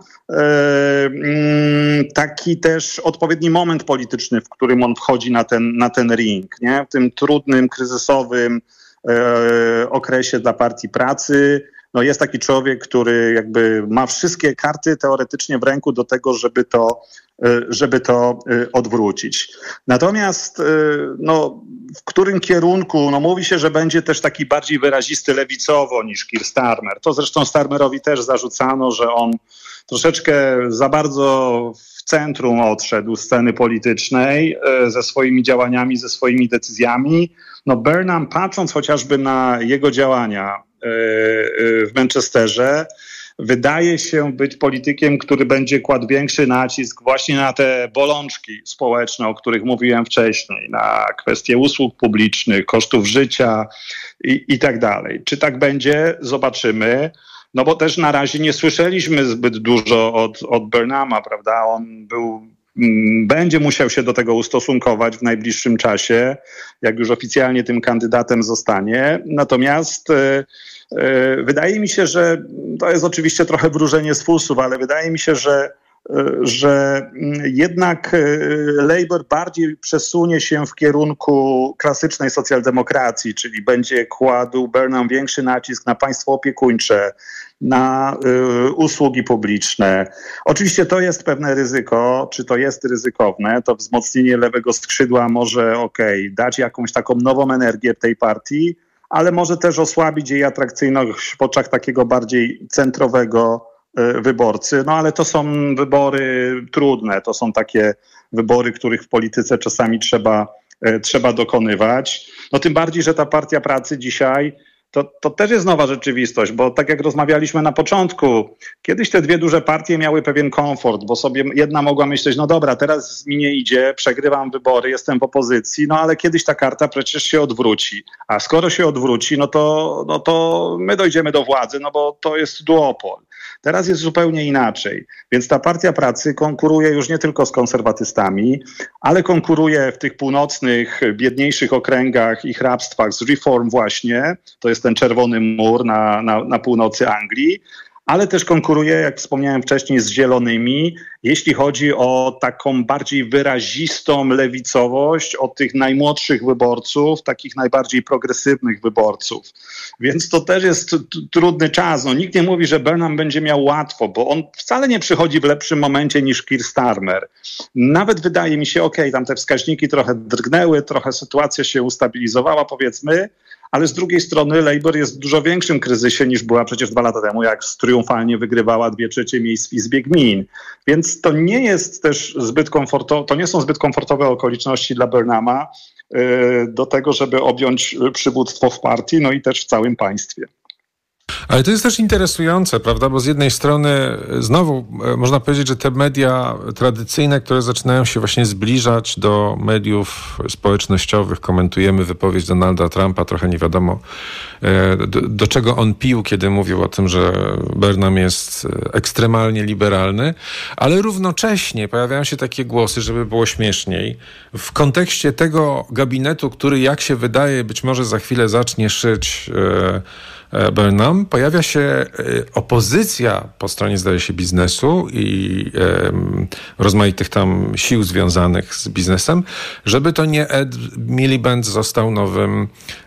Yy, taki też odpowiedni moment polityczny, w którym on wchodzi na ten, na ten ring, nie? W tym trudnym, kryzysowym yy, okresie dla Partii Pracy. No jest taki człowiek, który jakby ma wszystkie karty teoretycznie w ręku do tego, żeby to, żeby to odwrócić. Natomiast no, w którym kierunku, no mówi się, że będzie też taki bardziej wyrazisty lewicowo niż Keir Starmer. To zresztą Starmerowi też zarzucano, że on troszeczkę za bardzo w centrum odszedł sceny politycznej ze swoimi działaniami, ze swoimi decyzjami. No Burnham, patrząc chociażby na jego działania w Manchesterze, wydaje się być politykiem, który będzie kładł większy nacisk właśnie na te bolączki społeczne, o których mówiłem wcześniej, na kwestie usług publicznych, kosztów życia i, i tak dalej. Czy tak będzie? Zobaczymy. No bo też na razie nie słyszeliśmy zbyt dużo od, od Burnhama, prawda? On był, będzie musiał się do tego ustosunkować w najbliższym czasie, jak już oficjalnie tym kandydatem zostanie. Natomiast e, e, wydaje mi się, że to jest oczywiście trochę wróżenie z fusów, ale wydaje mi się, że że jednak Labour bardziej przesunie się w kierunku klasycznej socjaldemokracji, czyli będzie kładł Burnham większy nacisk na państwo opiekuńcze, na y, usługi publiczne. Oczywiście to jest pewne ryzyko, czy to jest ryzykowne, to wzmocnienie lewego skrzydła może okej, okay, dać jakąś taką nową energię tej partii, ale może też osłabić jej atrakcyjność w oczach takiego bardziej centrowego wyborcy. No ale to są wybory trudne, to są takie wybory, których w polityce czasami trzeba, trzeba dokonywać. No tym bardziej, że ta Partia Pracy dzisiaj to, to też jest nowa rzeczywistość, bo tak jak rozmawialiśmy na początku, kiedyś te dwie duże partie miały pewien komfort, bo sobie jedna mogła myśleć, no dobra, teraz mi nie idzie, przegrywam wybory, jestem w opozycji, no ale kiedyś ta karta przecież się odwróci. A skoro się odwróci, no to, no to my dojdziemy do władzy, no bo to jest duopol. Teraz jest zupełnie inaczej. Więc ta Partia Pracy konkuruje już nie tylko z konserwatystami, ale konkuruje w tych północnych, biedniejszych okręgach i hrabstwach z Reform właśnie. To jest ten czerwony mur na, na, na północy Anglii. Ale też konkuruje, jak wspomniałem wcześniej, z zielonymi, jeśli chodzi o taką bardziej wyrazistą lewicowość, o tych najmłodszych wyborców, takich najbardziej progresywnych wyborców. Więc to też jest t- t- trudny czas. No, nikt nie mówi, że Burnham będzie miał łatwo, bo on wcale nie przychodzi w lepszym momencie niż Keir Starmer. Nawet wydaje mi się, okej, okay, tam te wskaźniki trochę drgnęły, trochę sytuacja się ustabilizowała, powiedzmy, ale z drugiej strony Labour jest w dużo większym kryzysie niż była przecież dwa lata temu, jak triumfalnie wygrywała dwie trzecie miejsc w Izbie Gmin. Więc to nie jest też zbyt komfortowe, to nie są zbyt komfortowe okoliczności dla Burnhama yy, do tego, żeby objąć przywództwo w partii, no i też w całym państwie. Ale to jest też interesujące, prawda? Bo z jednej strony znowu można powiedzieć, że te media tradycyjne, które zaczynają się właśnie zbliżać do mediów społecznościowych, komentujemy wypowiedź Donalda Trumpa, trochę nie wiadomo do, do czego on pił, kiedy mówił o tym, że Burnham jest ekstremalnie liberalny, ale równocześnie pojawiają się takie głosy, żeby było śmieszniej, w kontekście tego gabinetu, który jak się wydaje, być może za chwilę zacznie szyć Burnham, pojawia się opozycja po stronie, zdaje się, biznesu i e, rozmaitych tam sił związanych z biznesem, żeby to nie Ed Miliband został nowym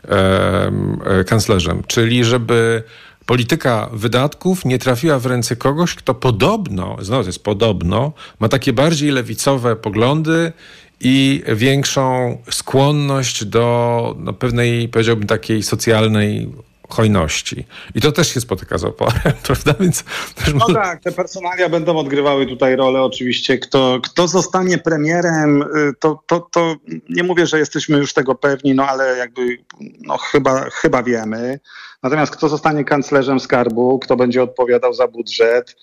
e, kanclerzem. Czyli żeby polityka wydatków nie trafiła w ręce kogoś, kto podobno, znowu to jest podobno, ma takie bardziej lewicowe poglądy i większą skłonność do no, pewnej, powiedziałbym, takiej socjalnej hojności. I to też się spotyka z oporem, prawda? Więc też no może... tak, te personalia będą odgrywały tutaj rolę oczywiście. Kto, kto zostanie premierem, to, to, to nie mówię, że jesteśmy już tego pewni, no ale jakby no chyba, chyba wiemy. Natomiast kto zostanie kanclerzem skarbu, kto będzie odpowiadał za budżet,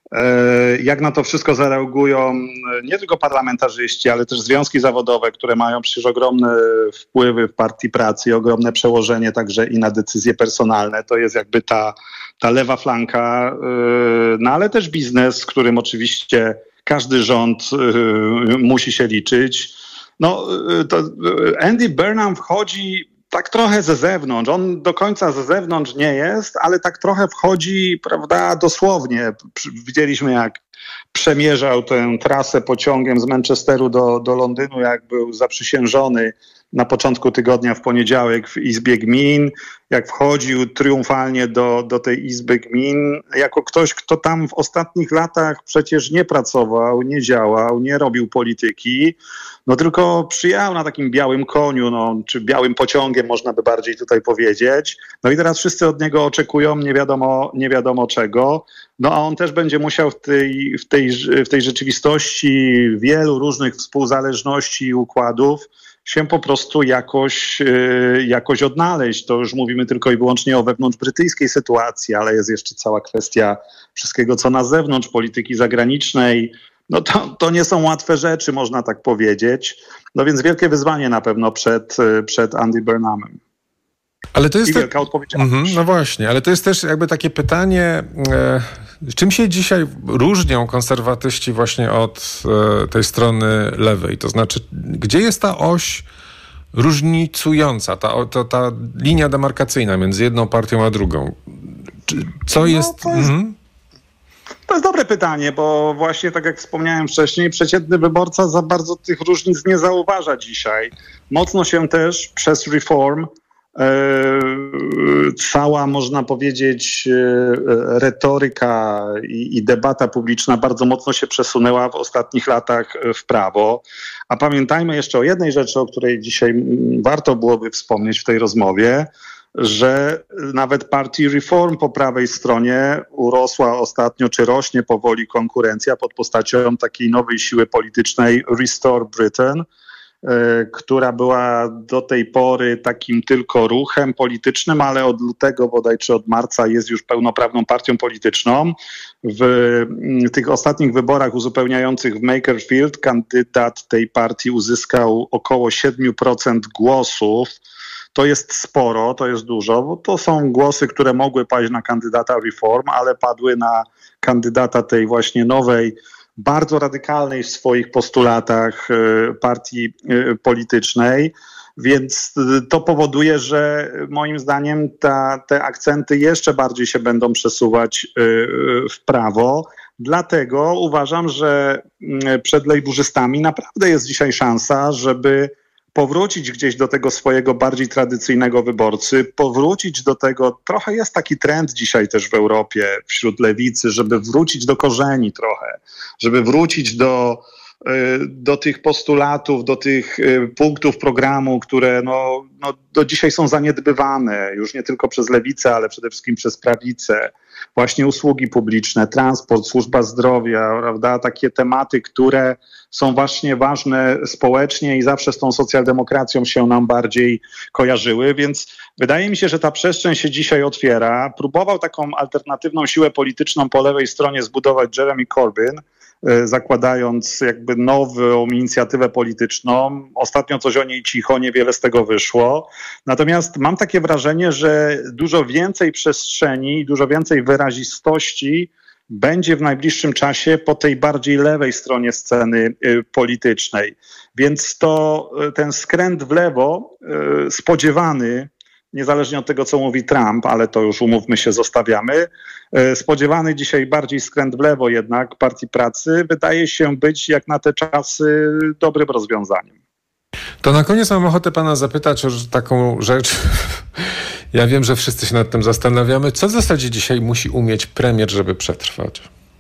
jak na to wszystko zareagują nie tylko parlamentarzyści, ale też związki zawodowe, które mają przecież ogromne wpływy w Partii Pracy i ogromne przełożenie także i na decyzje personalne. To jest jakby ta, ta lewa flanka, no ale też biznes, z którym oczywiście każdy rząd musi się liczyć. No, to Andy Burnham wchodzi tak trochę ze zewnątrz. On do końca ze zewnątrz nie jest, ale tak trochę wchodzi, prawda, dosłownie. Widzieliśmy, jak przemierzał tę trasę pociągiem z Manchesteru do, do Londynu, jak był zaprzysiężony na początku tygodnia w poniedziałek w Izbie Gmin, jak wchodził triumfalnie do, do tej Izby Gmin, jako ktoś, kto tam w ostatnich latach przecież nie pracował, nie działał, nie robił polityki, no tylko przyjechał na takim białym koniu, no, czy białym pociągiem można by bardziej tutaj powiedzieć. No i teraz wszyscy od niego oczekują nie wiadomo, nie wiadomo czego. No a on też będzie musiał w tej, w tej, w tej rzeczywistości wielu różnych współzależności i układów się po prostu jakoś, jakoś odnaleźć. To już mówimy tylko i wyłącznie o wewnątrzbrytyjskiej sytuacji, ale jest jeszcze cała kwestia wszystkiego, co na zewnątrz, polityki zagranicznej. No to, to nie są łatwe rzeczy, można tak powiedzieć. No więc wielkie wyzwanie na pewno przed, przed Andy Burnhamem. Ale to jest I tak... wielka odpowiedzialność. Mhm, no właśnie, ale to jest też jakby takie pytanie, e, czym się dzisiaj różnią konserwatyści właśnie od e, tej strony lewej? To znaczy, gdzie jest ta oś różnicująca, ta, ta, ta linia demarkacyjna między jedną partią a drugą? Co no, jest... To jest... Mhm. To jest dobre pytanie, bo właśnie tak jak wspomniałem wcześniej, przeciętny wyborca za bardzo tych różnic nie zauważa dzisiaj. Mocno się też przez Reform e, cała, można powiedzieć, e, retoryka i, i debata publiczna bardzo mocno się przesunęła w ostatnich latach w prawo. A pamiętajmy jeszcze o jednej rzeczy, o której dzisiaj warto byłoby wspomnieć w tej rozmowie, że nawet partii Reform po prawej stronie urosła ostatnio, czy rośnie powoli konkurencja pod postacią takiej nowej siły politycznej Restore Britain, y, która była do tej pory takim tylko ruchem politycznym, ale od lutego bodaj czy od marca jest już pełnoprawną partią polityczną. W y, tych ostatnich wyborach uzupełniających w Makerfield kandydat tej partii uzyskał około siedem procent głosów. To jest sporo, to jest dużo, bo to są głosy, które mogły paść na kandydata Reform, ale padły na kandydata tej właśnie nowej, bardzo radykalnej w swoich postulatach partii politycznej. Więc to powoduje, że moim zdaniem ta, te akcenty jeszcze bardziej się będą przesuwać w prawo. Dlatego uważam, że przed lejburzystami naprawdę jest dzisiaj szansa, żeby powrócić gdzieś do tego swojego bardziej tradycyjnego wyborcy, powrócić do tego, trochę jest taki trend dzisiaj też w Europie wśród lewicy, żeby wrócić do korzeni trochę, żeby wrócić do, do tych postulatów, do tych punktów programu, które no, no, do dzisiaj są zaniedbywane, już nie tylko przez lewicę, ale przede wszystkim przez prawicę. Właśnie usługi publiczne, transport, służba zdrowia, prawda? Takie tematy, które są właśnie ważne społecznie i zawsze z tą socjaldemokracją się nam bardziej kojarzyły, więc wydaje mi się, że ta przestrzeń się dzisiaj otwiera. Próbował taką alternatywną siłę polityczną po lewej stronie zbudować Jeremy Corbyn, zakładając jakby nową inicjatywę polityczną. Ostatnio coś o niej cicho, niewiele z tego wyszło. Natomiast mam takie wrażenie, że dużo więcej przestrzeni i dużo więcej wyrazistości będzie w najbliższym czasie po tej bardziej lewej stronie sceny politycznej. Więc to ten skręt w lewo spodziewany, niezależnie od tego, co mówi Trump, ale to już umówmy się, zostawiamy. Spodziewany dzisiaj bardziej skręt w lewo jednak Partii Pracy wydaje się być jak na te czasy dobrym rozwiązaniem. To na koniec mam ochotę pana zapytać o taką rzecz. Ja wiem, że wszyscy się nad tym zastanawiamy. Co w zasadzie dzisiaj musi umieć premier, żeby przetrwać?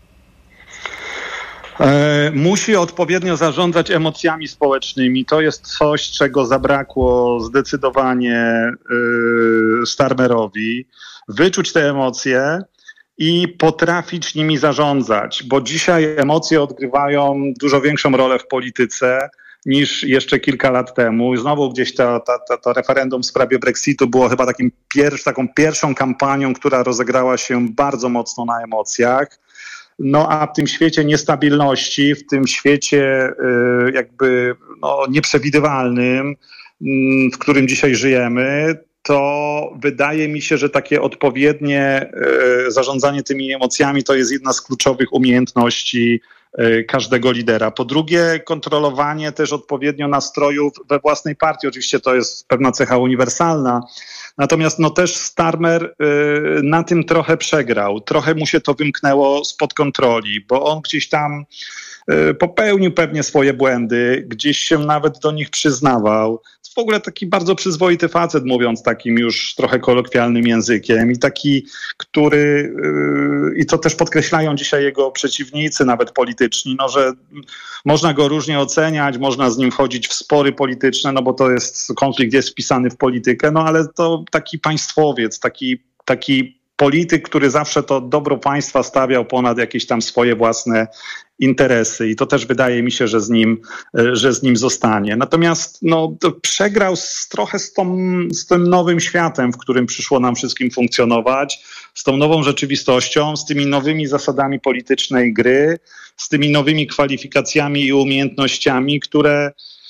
E, musi odpowiednio zarządzać emocjami społecznymi. To jest coś, czego zabrakło zdecydowanie e, Starmerowi. Wyczuć te emocje i potrafić nimi zarządzać, bo dzisiaj emocje odgrywają dużo większą rolę w polityce niż jeszcze kilka lat temu. I znowu gdzieś to, to, to, to referendum w sprawie Brexitu było chyba takim pier- taką pierwszą kampanią, która rozegrała się bardzo mocno na emocjach. No a w tym świecie niestabilności, w tym świecie y, jakby no, nieprzewidywalnym, y, w którym dzisiaj żyjemy, to wydaje mi się, że takie odpowiednie y, zarządzanie tymi emocjami to jest jedna z kluczowych umiejętności y, każdego lidera. Po drugie, kontrolowanie też odpowiednio nastrojów we własnej partii. Oczywiście to jest pewna cecha uniwersalna. Natomiast no też Starmer y, na tym trochę przegrał. Trochę mu się to wymknęło spod kontroli, bo on gdzieś tam y, popełnił pewnie swoje błędy, gdzieś się nawet do nich przyznawał. W ogóle taki bardzo przyzwoity facet, mówiąc takim już trochę kolokwialnym językiem i taki, który, yy, i to też podkreślają dzisiaj jego przeciwnicy, nawet polityczni, no, że można go różnie oceniać, można z nim wchodzić w spory polityczne, no bo to jest, konflikt jest wpisany w politykę, no ale to taki państwowiec, taki, taki polityk, który zawsze to dobro państwa stawiał ponad jakieś tam swoje własne interesy i to też wydaje mi się, że z nim, że z nim zostanie. Natomiast no, przegrał z, trochę z, tą, z tym nowym światem, w którym przyszło nam wszystkim funkcjonować, z tą nową rzeczywistością, z tymi nowymi zasadami politycznej gry, z tymi nowymi kwalifikacjami i umiejętnościami, które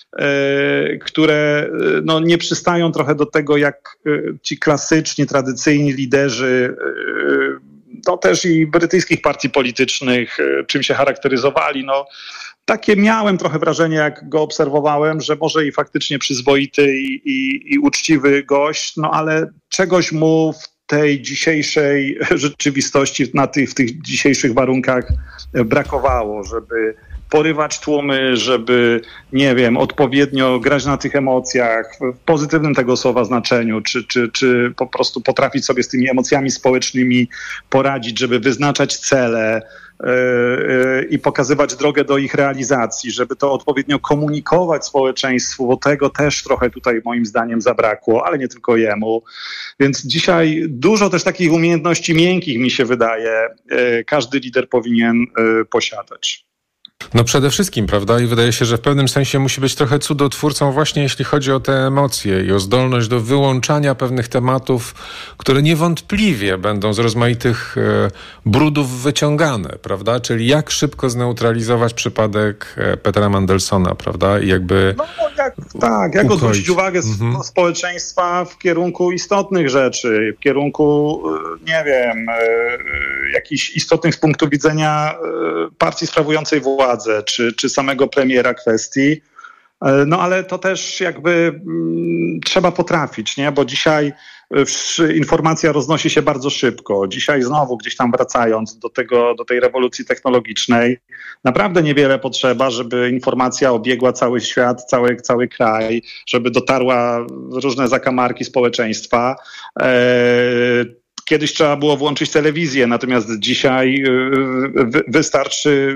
które no, nie przystają trochę do tego, jak ci klasyczni, tradycyjni liderzy, no też i brytyjskich partii politycznych, czym się charakteryzowali. No, takie miałem trochę wrażenie, jak go obserwowałem, że może i faktycznie przyzwoity i, i, i uczciwy gość, no ale czegoś mu w tej dzisiejszej rzeczywistości, na tych, w tych dzisiejszych warunkach brakowało, żeby porywać tłumy, żeby, nie wiem, odpowiednio grać na tych emocjach, w pozytywnym tego słowa znaczeniu, czy, czy, czy po prostu potrafić sobie z tymi emocjami społecznymi poradzić, żeby wyznaczać cele yy, yy, i pokazywać drogę do ich realizacji, żeby to odpowiednio komunikować społeczeństwu, bo tego też trochę tutaj moim zdaniem zabrakło, ale nie tylko jemu. Więc dzisiaj dużo też takich umiejętności miękkich, mi się wydaje, yy, każdy lider powinien yy, posiadać. No przede wszystkim, prawda? I wydaje się, że w pewnym sensie musi być trochę cudotwórcą właśnie jeśli chodzi o te emocje i o zdolność do wyłączania pewnych tematów, które niewątpliwie będą z rozmaitych e, brudów wyciągane, prawda? Czyli jak szybko zneutralizować przypadek e, Petra Mandelsona, prawda? I jakby no, jak, tak, jak odwrócić uwagę mhm. społeczeństwa w kierunku istotnych rzeczy, w kierunku, nie wiem, e, jakichś istotnych z punktu widzenia e, partii sprawującej władzę, Czy, czy samego premiera kwestii, no ale to też jakby mm, trzeba potrafić, nie? Bo dzisiaj informacja roznosi się bardzo szybko. Dzisiaj znowu gdzieś tam wracając do tego, do tej rewolucji technologicznej, naprawdę niewiele potrzeba, żeby informacja obiegła cały świat, cały, cały kraj, żeby dotarła w różne zakamarki społeczeństwa. Eee, Kiedyś trzeba było włączyć telewizję, natomiast dzisiaj wystarczy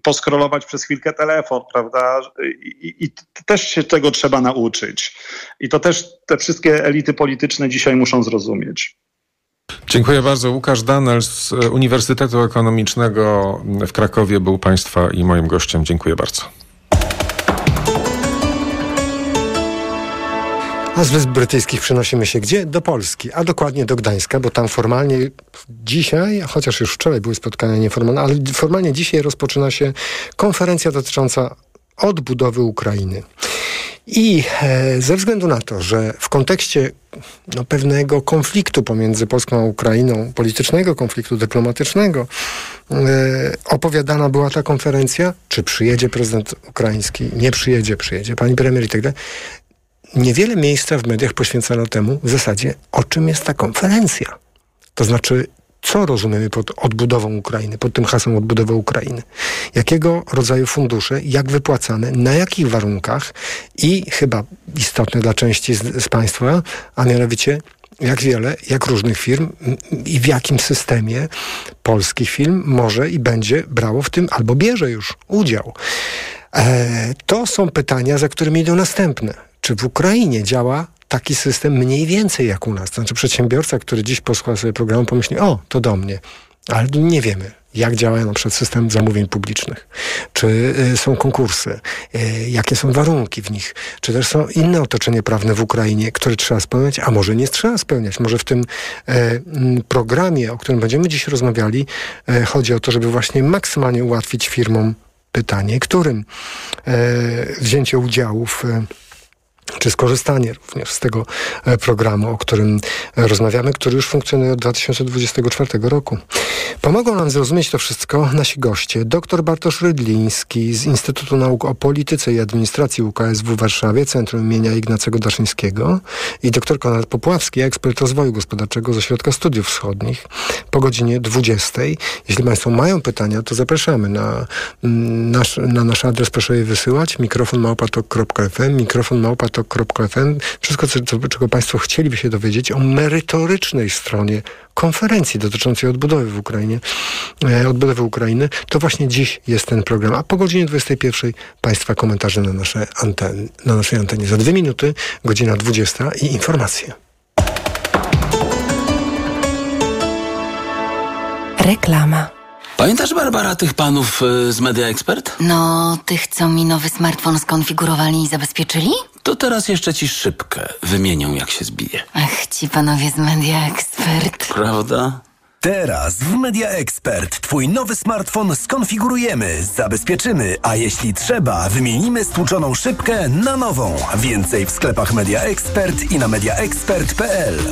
poskrolować przez chwilkę telefon, prawda? I, i, i też się tego trzeba nauczyć. I to też te wszystkie elity polityczne dzisiaj muszą zrozumieć. Dziękuję bardzo. Łukasz Danel z Uniwersytetu Ekonomicznego w Krakowie był Państwa i moim gościem. Dziękuję bardzo. A z Wysp Brytyjskich przenosimy się gdzie? Do Polski, a dokładnie do Gdańska, bo tam formalnie dzisiaj, chociaż już wczoraj były spotkania nieformalne, ale formalnie dzisiaj rozpoczyna się konferencja dotycząca odbudowy Ukrainy. I e, ze względu na to, że w kontekście no, pewnego konfliktu pomiędzy Polską a Ukrainą, politycznego konfliktu dyplomatycznego, e, opowiadana była ta konferencja, czy przyjedzie prezydent ukraiński, nie przyjedzie, przyjedzie pani premier i tak dalej. Niewiele miejsca w mediach poświęcono temu w zasadzie, o czym jest ta konferencja. To znaczy, co rozumiemy pod odbudową Ukrainy, pod tym hasłem odbudowy Ukrainy? Jakiego rodzaju fundusze, jak wypłacane, na jakich warunkach i chyba istotne dla części z, z Państwa, a mianowicie jak wiele, jak różnych firm i w jakim systemie polskich firm może i będzie brało w tym albo bierze już udział. E, to są pytania, za którymi idą następne. Czy w Ukrainie działa taki system mniej więcej jak u nas? To znaczy przedsiębiorca, który dziś posłucha sobie programu, pomyśli, o, to do mnie. Ale nie wiemy, jak działa na przykład system zamówień publicznych. Czy y, są konkursy? Y, jakie są warunki w nich? Czy też są inne otoczenie prawne w Ukrainie, które trzeba spełniać? A może nie trzeba spełniać? Może w tym y, y, programie, o którym będziemy dziś rozmawiali, y, chodzi o to, żeby właśnie maksymalnie ułatwić firmom pytanie, którym y, wzięcie udziału w y, czy skorzystanie również z tego programu, o którym rozmawiamy, który już funkcjonuje od dwa tysiące dwudziestego czwartego roku. Pomogą nam zrozumieć to wszystko nasi goście. Doktor Bartosz Rydliński z Instytutu Nauk o Polityce i Administracji U K S W w Warszawie, Centrum imienia Ignacego Daszyńskiego, i doktor Konrad Popławski, ekspert rozwoju gospodarczego z Ośrodka Studiów Wschodnich, po godzinie dwudziestej. Jeśli Państwo mają pytania, to zapraszamy na nasz, na nasz adres, proszę je wysyłać. mikrofon małpa tok kropka f m, mikrofon małpa tok kropka f m. Wszystko, co, czego Państwo chcieliby się dowiedzieć o merytorycznej stronie konferencji dotyczącej odbudowy w Ukrainie, e, odbudowy Ukrainy, to właśnie dziś jest ten program. A po godzinie dwudziestej pierwszej Państwa komentarze na, nasze anteny, na naszej antenie. Za dwie minuty, godzina dwudziesta i informacje. Reklama. Pamiętasz, Barbara, tych panów y, z Media Expert? No, tych, co mi nowy smartfon skonfigurowali i zabezpieczyli? To teraz jeszcze ci szybkę wymienią, jak się zbije. Ach, ci panowie z Media Expert. Prawda? Teraz w Media Expert twój nowy smartfon skonfigurujemy, zabezpieczymy, a jeśli trzeba, wymienimy stłuczoną szybkę na nową. Więcej w sklepach Media Expert i na media expert kropka p l.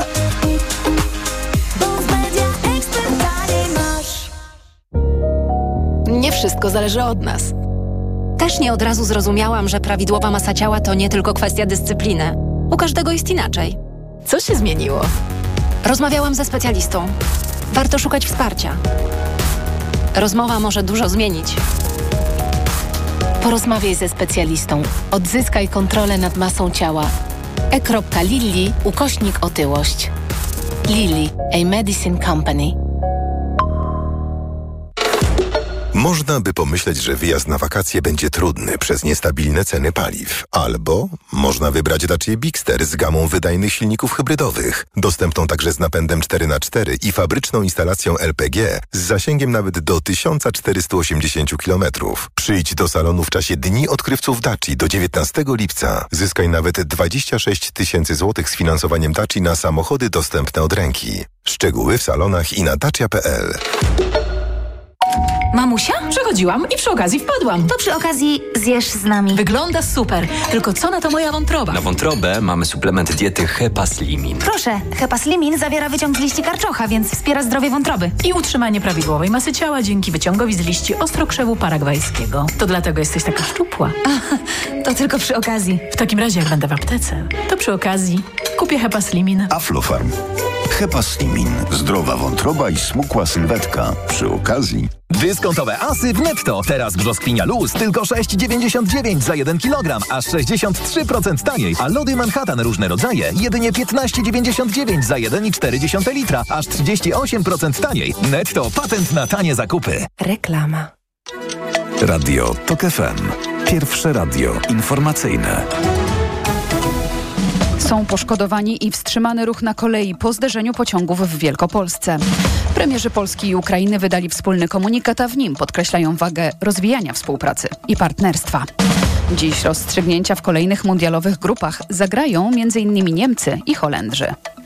Nie wszystko zależy od nas. Też nie od razu zrozumiałam, że prawidłowa masa ciała to nie tylko kwestia dyscypliny. U każdego jest inaczej. Co się zmieniło? Rozmawiałam ze specjalistą. Warto szukać wsparcia. Rozmowa może dużo zmienić. Porozmawiaj ze specjalistą. Odzyskaj kontrolę nad masą ciała. e.lilly ukośnik otyłość. Lilly, a medicine company. Można by pomyśleć, że wyjazd na wakacje będzie trudny przez niestabilne ceny paliw. Albo można wybrać Dacia Bigster z gamą wydajnych silników hybrydowych, dostępną także z napędem cztery na cztery i fabryczną instalacją L P G z zasięgiem nawet do tysiąc czterysta osiemdziesiąt kilometrów. Przyjdź do salonu w czasie Dni Odkrywców Daci do dziewiętnastego lipca. Zyskaj nawet dwadzieścia sześć tysięcy złotych z finansowaniem Daci na samochody dostępne od ręki. Szczegóły w salonach i na dacia kropka p l. Mamusia? Przechodziłam i przy okazji wpadłam. To przy okazji zjesz z nami. Wygląda super, tylko co na to moja wątroba? Na wątrobę mamy suplement diety Hepaslimin. Proszę, Hepaslimin zawiera wyciąg z liści karczocha, więc wspiera zdrowie wątroby. I utrzymanie prawidłowej masy ciała dzięki wyciągowi z liści ostrokrzewu paragwajskiego. To dlatego jesteś taka szczupła. A, to tylko przy okazji. W takim razie, jak będę w aptece, to przy okazji kupię Hepaslimin. Aflofarm. Hepaslimin. Zdrowa wątroba i smukła sylwetka. Przy okazji... Dyskontowe asy w Netto. Teraz brzoskwinia luz tylko sześć dziewięćdziesiąt dziewięć za jeden kilogram, aż sześćdziesiąt trzy procent taniej. A lody Manhattan różne rodzaje jedynie piętnaście dziewięćdziesiąt dziewięć za jeden i cztery dziesiąte litra, aż trzydzieści osiem procent taniej. Netto, patent na tanie zakupy. Reklama. Radio TOK F M. Pierwsze radio informacyjne. Są poszkodowani i wstrzymany ruch na kolei po zderzeniu pociągów w Wielkopolsce. Premierzy Polski i Ukrainy wydali wspólny komunikat, a w nim podkreślają wagę rozwijania współpracy i partnerstwa. Dziś rozstrzygnięcia w kolejnych mundialowych grupach zagrają między innymi Niemcy i Holendrzy.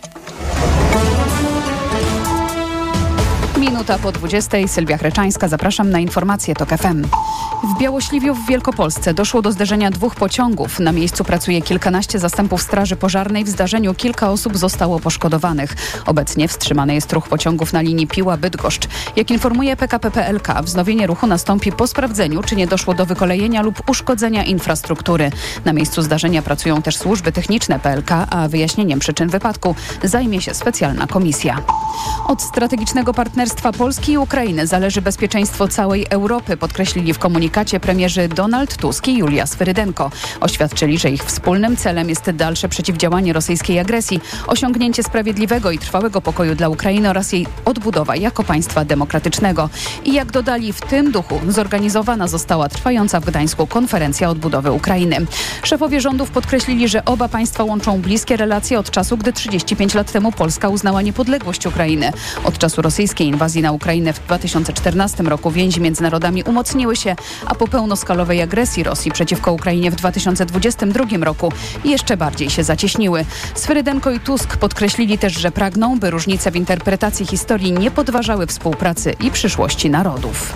Minuta po dwudziestej. Sylwia Chreczańska. Zapraszam na informacje TOK F M. W Białośliwiu w Wielkopolsce doszło do zderzenia dwóch pociągów. Na miejscu pracuje kilkanaście zastępów straży pożarnej. W zdarzeniu kilka osób zostało poszkodowanych. Obecnie wstrzymany jest ruch pociągów na linii Piła-Bydgoszcz. Jak informuje P K P P L K, wznowienie ruchu nastąpi po sprawdzeniu, czy nie doszło do wykolejenia lub uszkodzenia infrastruktury. Na miejscu zdarzenia pracują też służby techniczne P L K, a wyjaśnieniem przyczyn wypadku zajmie się specjalna komisja. Od strategicznego partnerstwa Polski i Ukrainy zależy bezpieczeństwo całej Europy, podkreślili w komunikacie premierzy Donald Tusk i Julia Swyrydenko. Oświadczyli, że ich wspólnym celem jest dalsze przeciwdziałanie rosyjskiej agresji, osiągnięcie sprawiedliwego i trwałego pokoju dla Ukrainy oraz jej odbudowa jako państwa demokratycznego. I jak dodali, w tym duchu zorganizowana została trwająca w Gdańsku konferencja odbudowy Ukrainy. Szefowie rządów podkreślili, że oba państwa łączą bliskie relacje od czasu, gdy trzydzieści pięć lat temu Polska uznała niepodległość Ukrainy. Od czasu rosyjskiej inwazji na Ukrainę w dwa tysiące czternastym roku więzi między narodami umocniły się, a po pełnoskalowej agresji Rosji przeciwko Ukrainie w dwa tysiące dwudziestym drugim roku jeszcze bardziej się zacieśniły. Swyrydenko i Tusk podkreślili też, że pragną, by różnice w interpretacji historii nie podważały współpracy i przyszłości narodów.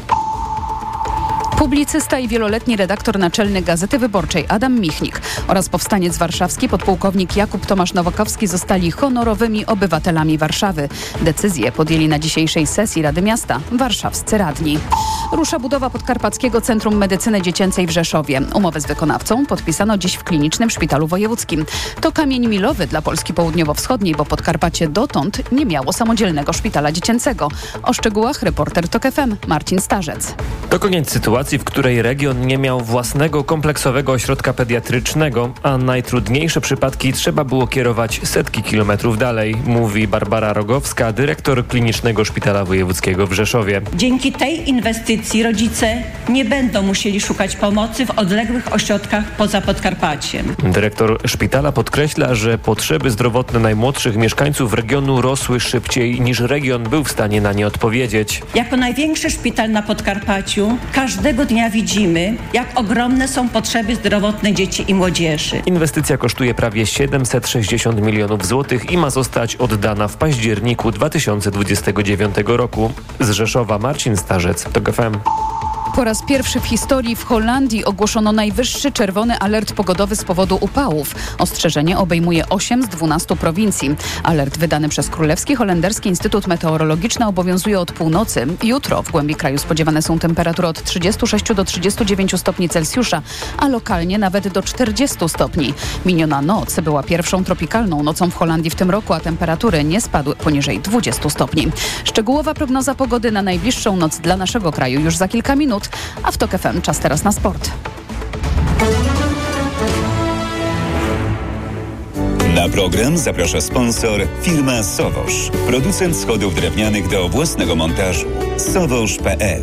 Publicysta i wieloletni redaktor naczelny Gazety Wyborczej Adam Michnik oraz powstaniec warszawski podpułkownik Jakub Tomasz Nowakowski zostali honorowymi obywatelami Warszawy. Decyzję podjęli na dzisiejszej sesji Rady Miasta warszawscy radni. Rusza budowa Podkarpackiego Centrum Medycyny Dziecięcej w Rzeszowie. Umowę z wykonawcą podpisano dziś w Klinicznym Szpitalu Wojewódzkim. To kamień milowy dla Polski Południowo-Wschodniej, bo Podkarpacie dotąd nie miało samodzielnego szpitala dziecięcego. O szczegółach reporter TOK F M Marcin Starzec. To koniec sytuacji, w której region nie miał własnego kompleksowego ośrodka pediatrycznego, a najtrudniejsze przypadki trzeba było kierować setki kilometrów dalej, mówi Barbara Rogowska, dyrektor Klinicznego Szpitala Wojewódzkiego w Rzeszowie. Dzięki tej inwestycji rodzice nie będą musieli szukać pomocy w odległych ośrodkach poza Podkarpaciem. Dyrektor szpitala podkreśla, że potrzeby zdrowotne najmłodszych mieszkańców regionu rosły szybciej niż region był w stanie na nie odpowiedzieć. Jako największy szpital na Podkarpaciu każdego dnia widzimy, jak ogromne są potrzeby zdrowotne dzieci i młodzieży. Inwestycja kosztuje prawie siedemset sześćdziesiąt milionów złotych i ma zostać oddana w październiku dwa tysiące dwudziestego dziewiątego roku. Z Rzeszowa Marcin Starzec, TOK F M. Po raz pierwszy w historii w Holandii ogłoszono najwyższy czerwony alert pogodowy z powodu upałów. Ostrzeżenie obejmuje osiem z dwunastu prowincji. Alert wydany przez Królewski Holenderski Instytut Meteorologiczny obowiązuje od północy. Jutro w głębi kraju spodziewane są temperatury od trzydziestu sześciu do trzydziestu dziewięciu stopni Celsjusza, a lokalnie nawet do czterdziestu stopni. Miniona noc była pierwszą tropikalną nocą w Holandii w tym roku, a temperatury nie spadły poniżej dwudziestu stopni. Szczegółowa prognoza pogody na najbliższą noc dla naszego kraju już za kilka minut. A w TOK F M czas teraz na sport. Na program zaprasza sponsor firma Sowosz, producent schodów drewnianych do własnego montażu. sowosz kropka p l.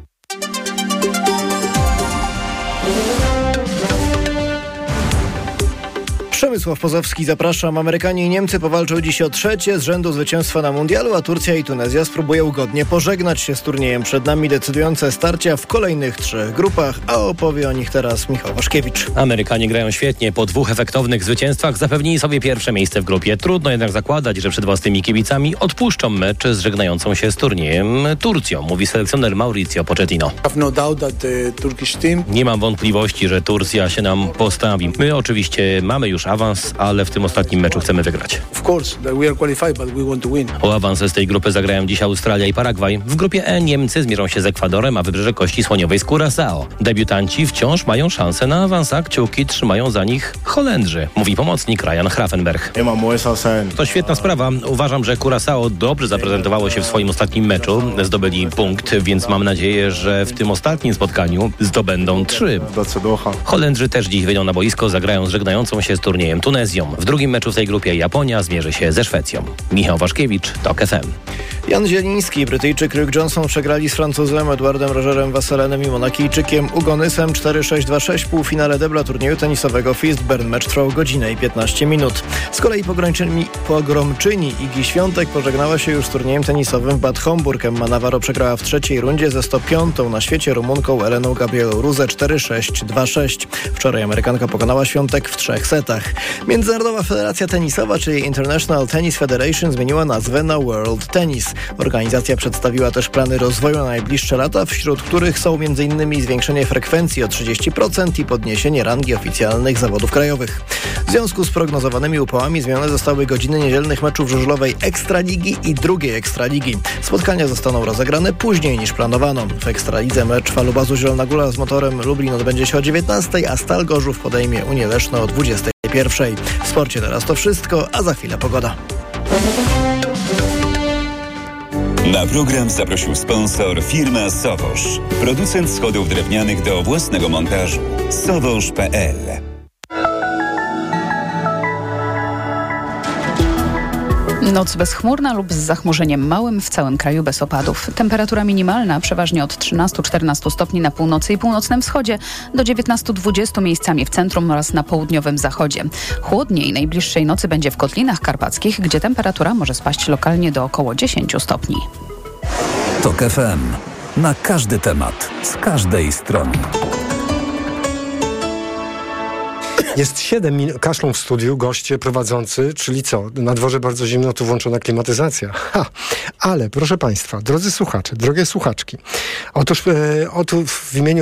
Przemysław Pozowski, zapraszam. Amerykanie i Niemcy powalczą dziś o trzecie z rzędu zwycięstwa na mundialu, a Turcja i Tunezja spróbują godnie pożegnać się z turniejem. Przed nami decydujące starcia w kolejnych trzech grupach, a opowie o nich teraz Michał Waszkiewicz. Amerykanie grają świetnie. Po dwóch efektownych zwycięstwach zapewnili sobie pierwsze miejsce w grupie. Trudno jednak zakładać, że przed własnymi kibicami odpuszczą mecz z żegnającą się z turniejem Turcją, mówi selekcjoner Mauricio Pochettino. Nie mam wątpliwości, że Turcja się nam postawi. My oczywiście mamy już awans, ale w tym ostatnim meczu chcemy wygrać. O awans z tej grupy zagrają dziś Australia i Paragwaj. W grupie E Niemcy zmierzą się z Ekwadorem, a Wybrzeże Kości Słoniowej z Curaçao. Debiutanci wciąż mają szansę na awans, a kciuki trzymają za nich Holendrzy, mówi pomocnik Ryan Grafenberg. To świetna sprawa. Uważam, że Curaçao dobrze zaprezentowało się w swoim ostatnim meczu. Zdobyli punkt, więc mam nadzieję, że w tym ostatnim spotkaniu zdobędą trzy. Holendrzy też dziś wyjdą na boisko, zagrają z żegnającą się z turniejem turniejem Tunezją. W drugim meczu w tej grupie Japonia zmierzy się ze Szwecją. Michał Waszkiewicz, TOK F M. Jan Zieliński i Brytyjczyk Luke Johnson przegrali z Francuzem Edwardem Rogerem Wasselenem i Monakijczykiem Ugonysem cztery sześć dwa sześć w półfinale debla turnieju tenisowego Fistburn. Mecz trwał godzinę i piętnaście minut. Z kolei pogromczyni, pogromczyni Igi Świątek pożegnała się już z turniejem tenisowym w Bad Homburg. Emma Navarro przegrała w trzeciej rundzie ze sto piątą na świecie Rumunką Eleną Gabrielą Ruzę cztery sześć dwa sześć. Wczoraj Amerykanka pokonała Świątek w trzech setach. Międzynarodowa Federacja Tenisowa, czyli International Tennis Federation, zmieniła nazwę na World Tennis. Organizacja przedstawiła też plany rozwoju na najbliższe lata, wśród których są m.in. zwiększenie frekwencji o trzydzieści procent i podniesienie rangi oficjalnych zawodów krajowych. W związku z prognozowanymi upałami zmienione zostały godziny niedzielnych meczów żużlowej Ekstraligi i drugiej Ekstraligi. Spotkania zostaną rozegrane później niż planowano. W Ekstralidze mecz Falubazu Zielona Góra z Motorem Lublin odbędzie się o dziewiętnastej, a Stal Gorzów podejmie Unię Leszno o dwudziestej pierwszej. W sporcie teraz to wszystko, a za chwilę pogoda. Na program zaprosił sponsor firma Sowosz. Producent schodów drewnianych do własnego montażu. sowosz kropka pe el. Noc bezchmurna lub z zachmurzeniem małym, w całym kraju bez opadów. Temperatura minimalna przeważnie od trzynastu do czternastu stopni na północy i północnym wschodzie, do dziewiętnastu do dwudziestu miejscami w centrum oraz na południowym zachodzie. Chłodniej najbliższej nocy będzie w Kotlinach Karpackich, gdzie temperatura może spaść lokalnie do około dziesięciu stopni. TOK F M. Na każdy temat, z każdej strony. Jest siedem minut, kaszlą w studiu, goście prowadzący, czyli co? Na dworze bardzo zimno, tu włączona klimatyzacja. Ha! Ale proszę Państwa, drodzy słuchacze, drogie słuchaczki, otóż, e, otóż w imieniu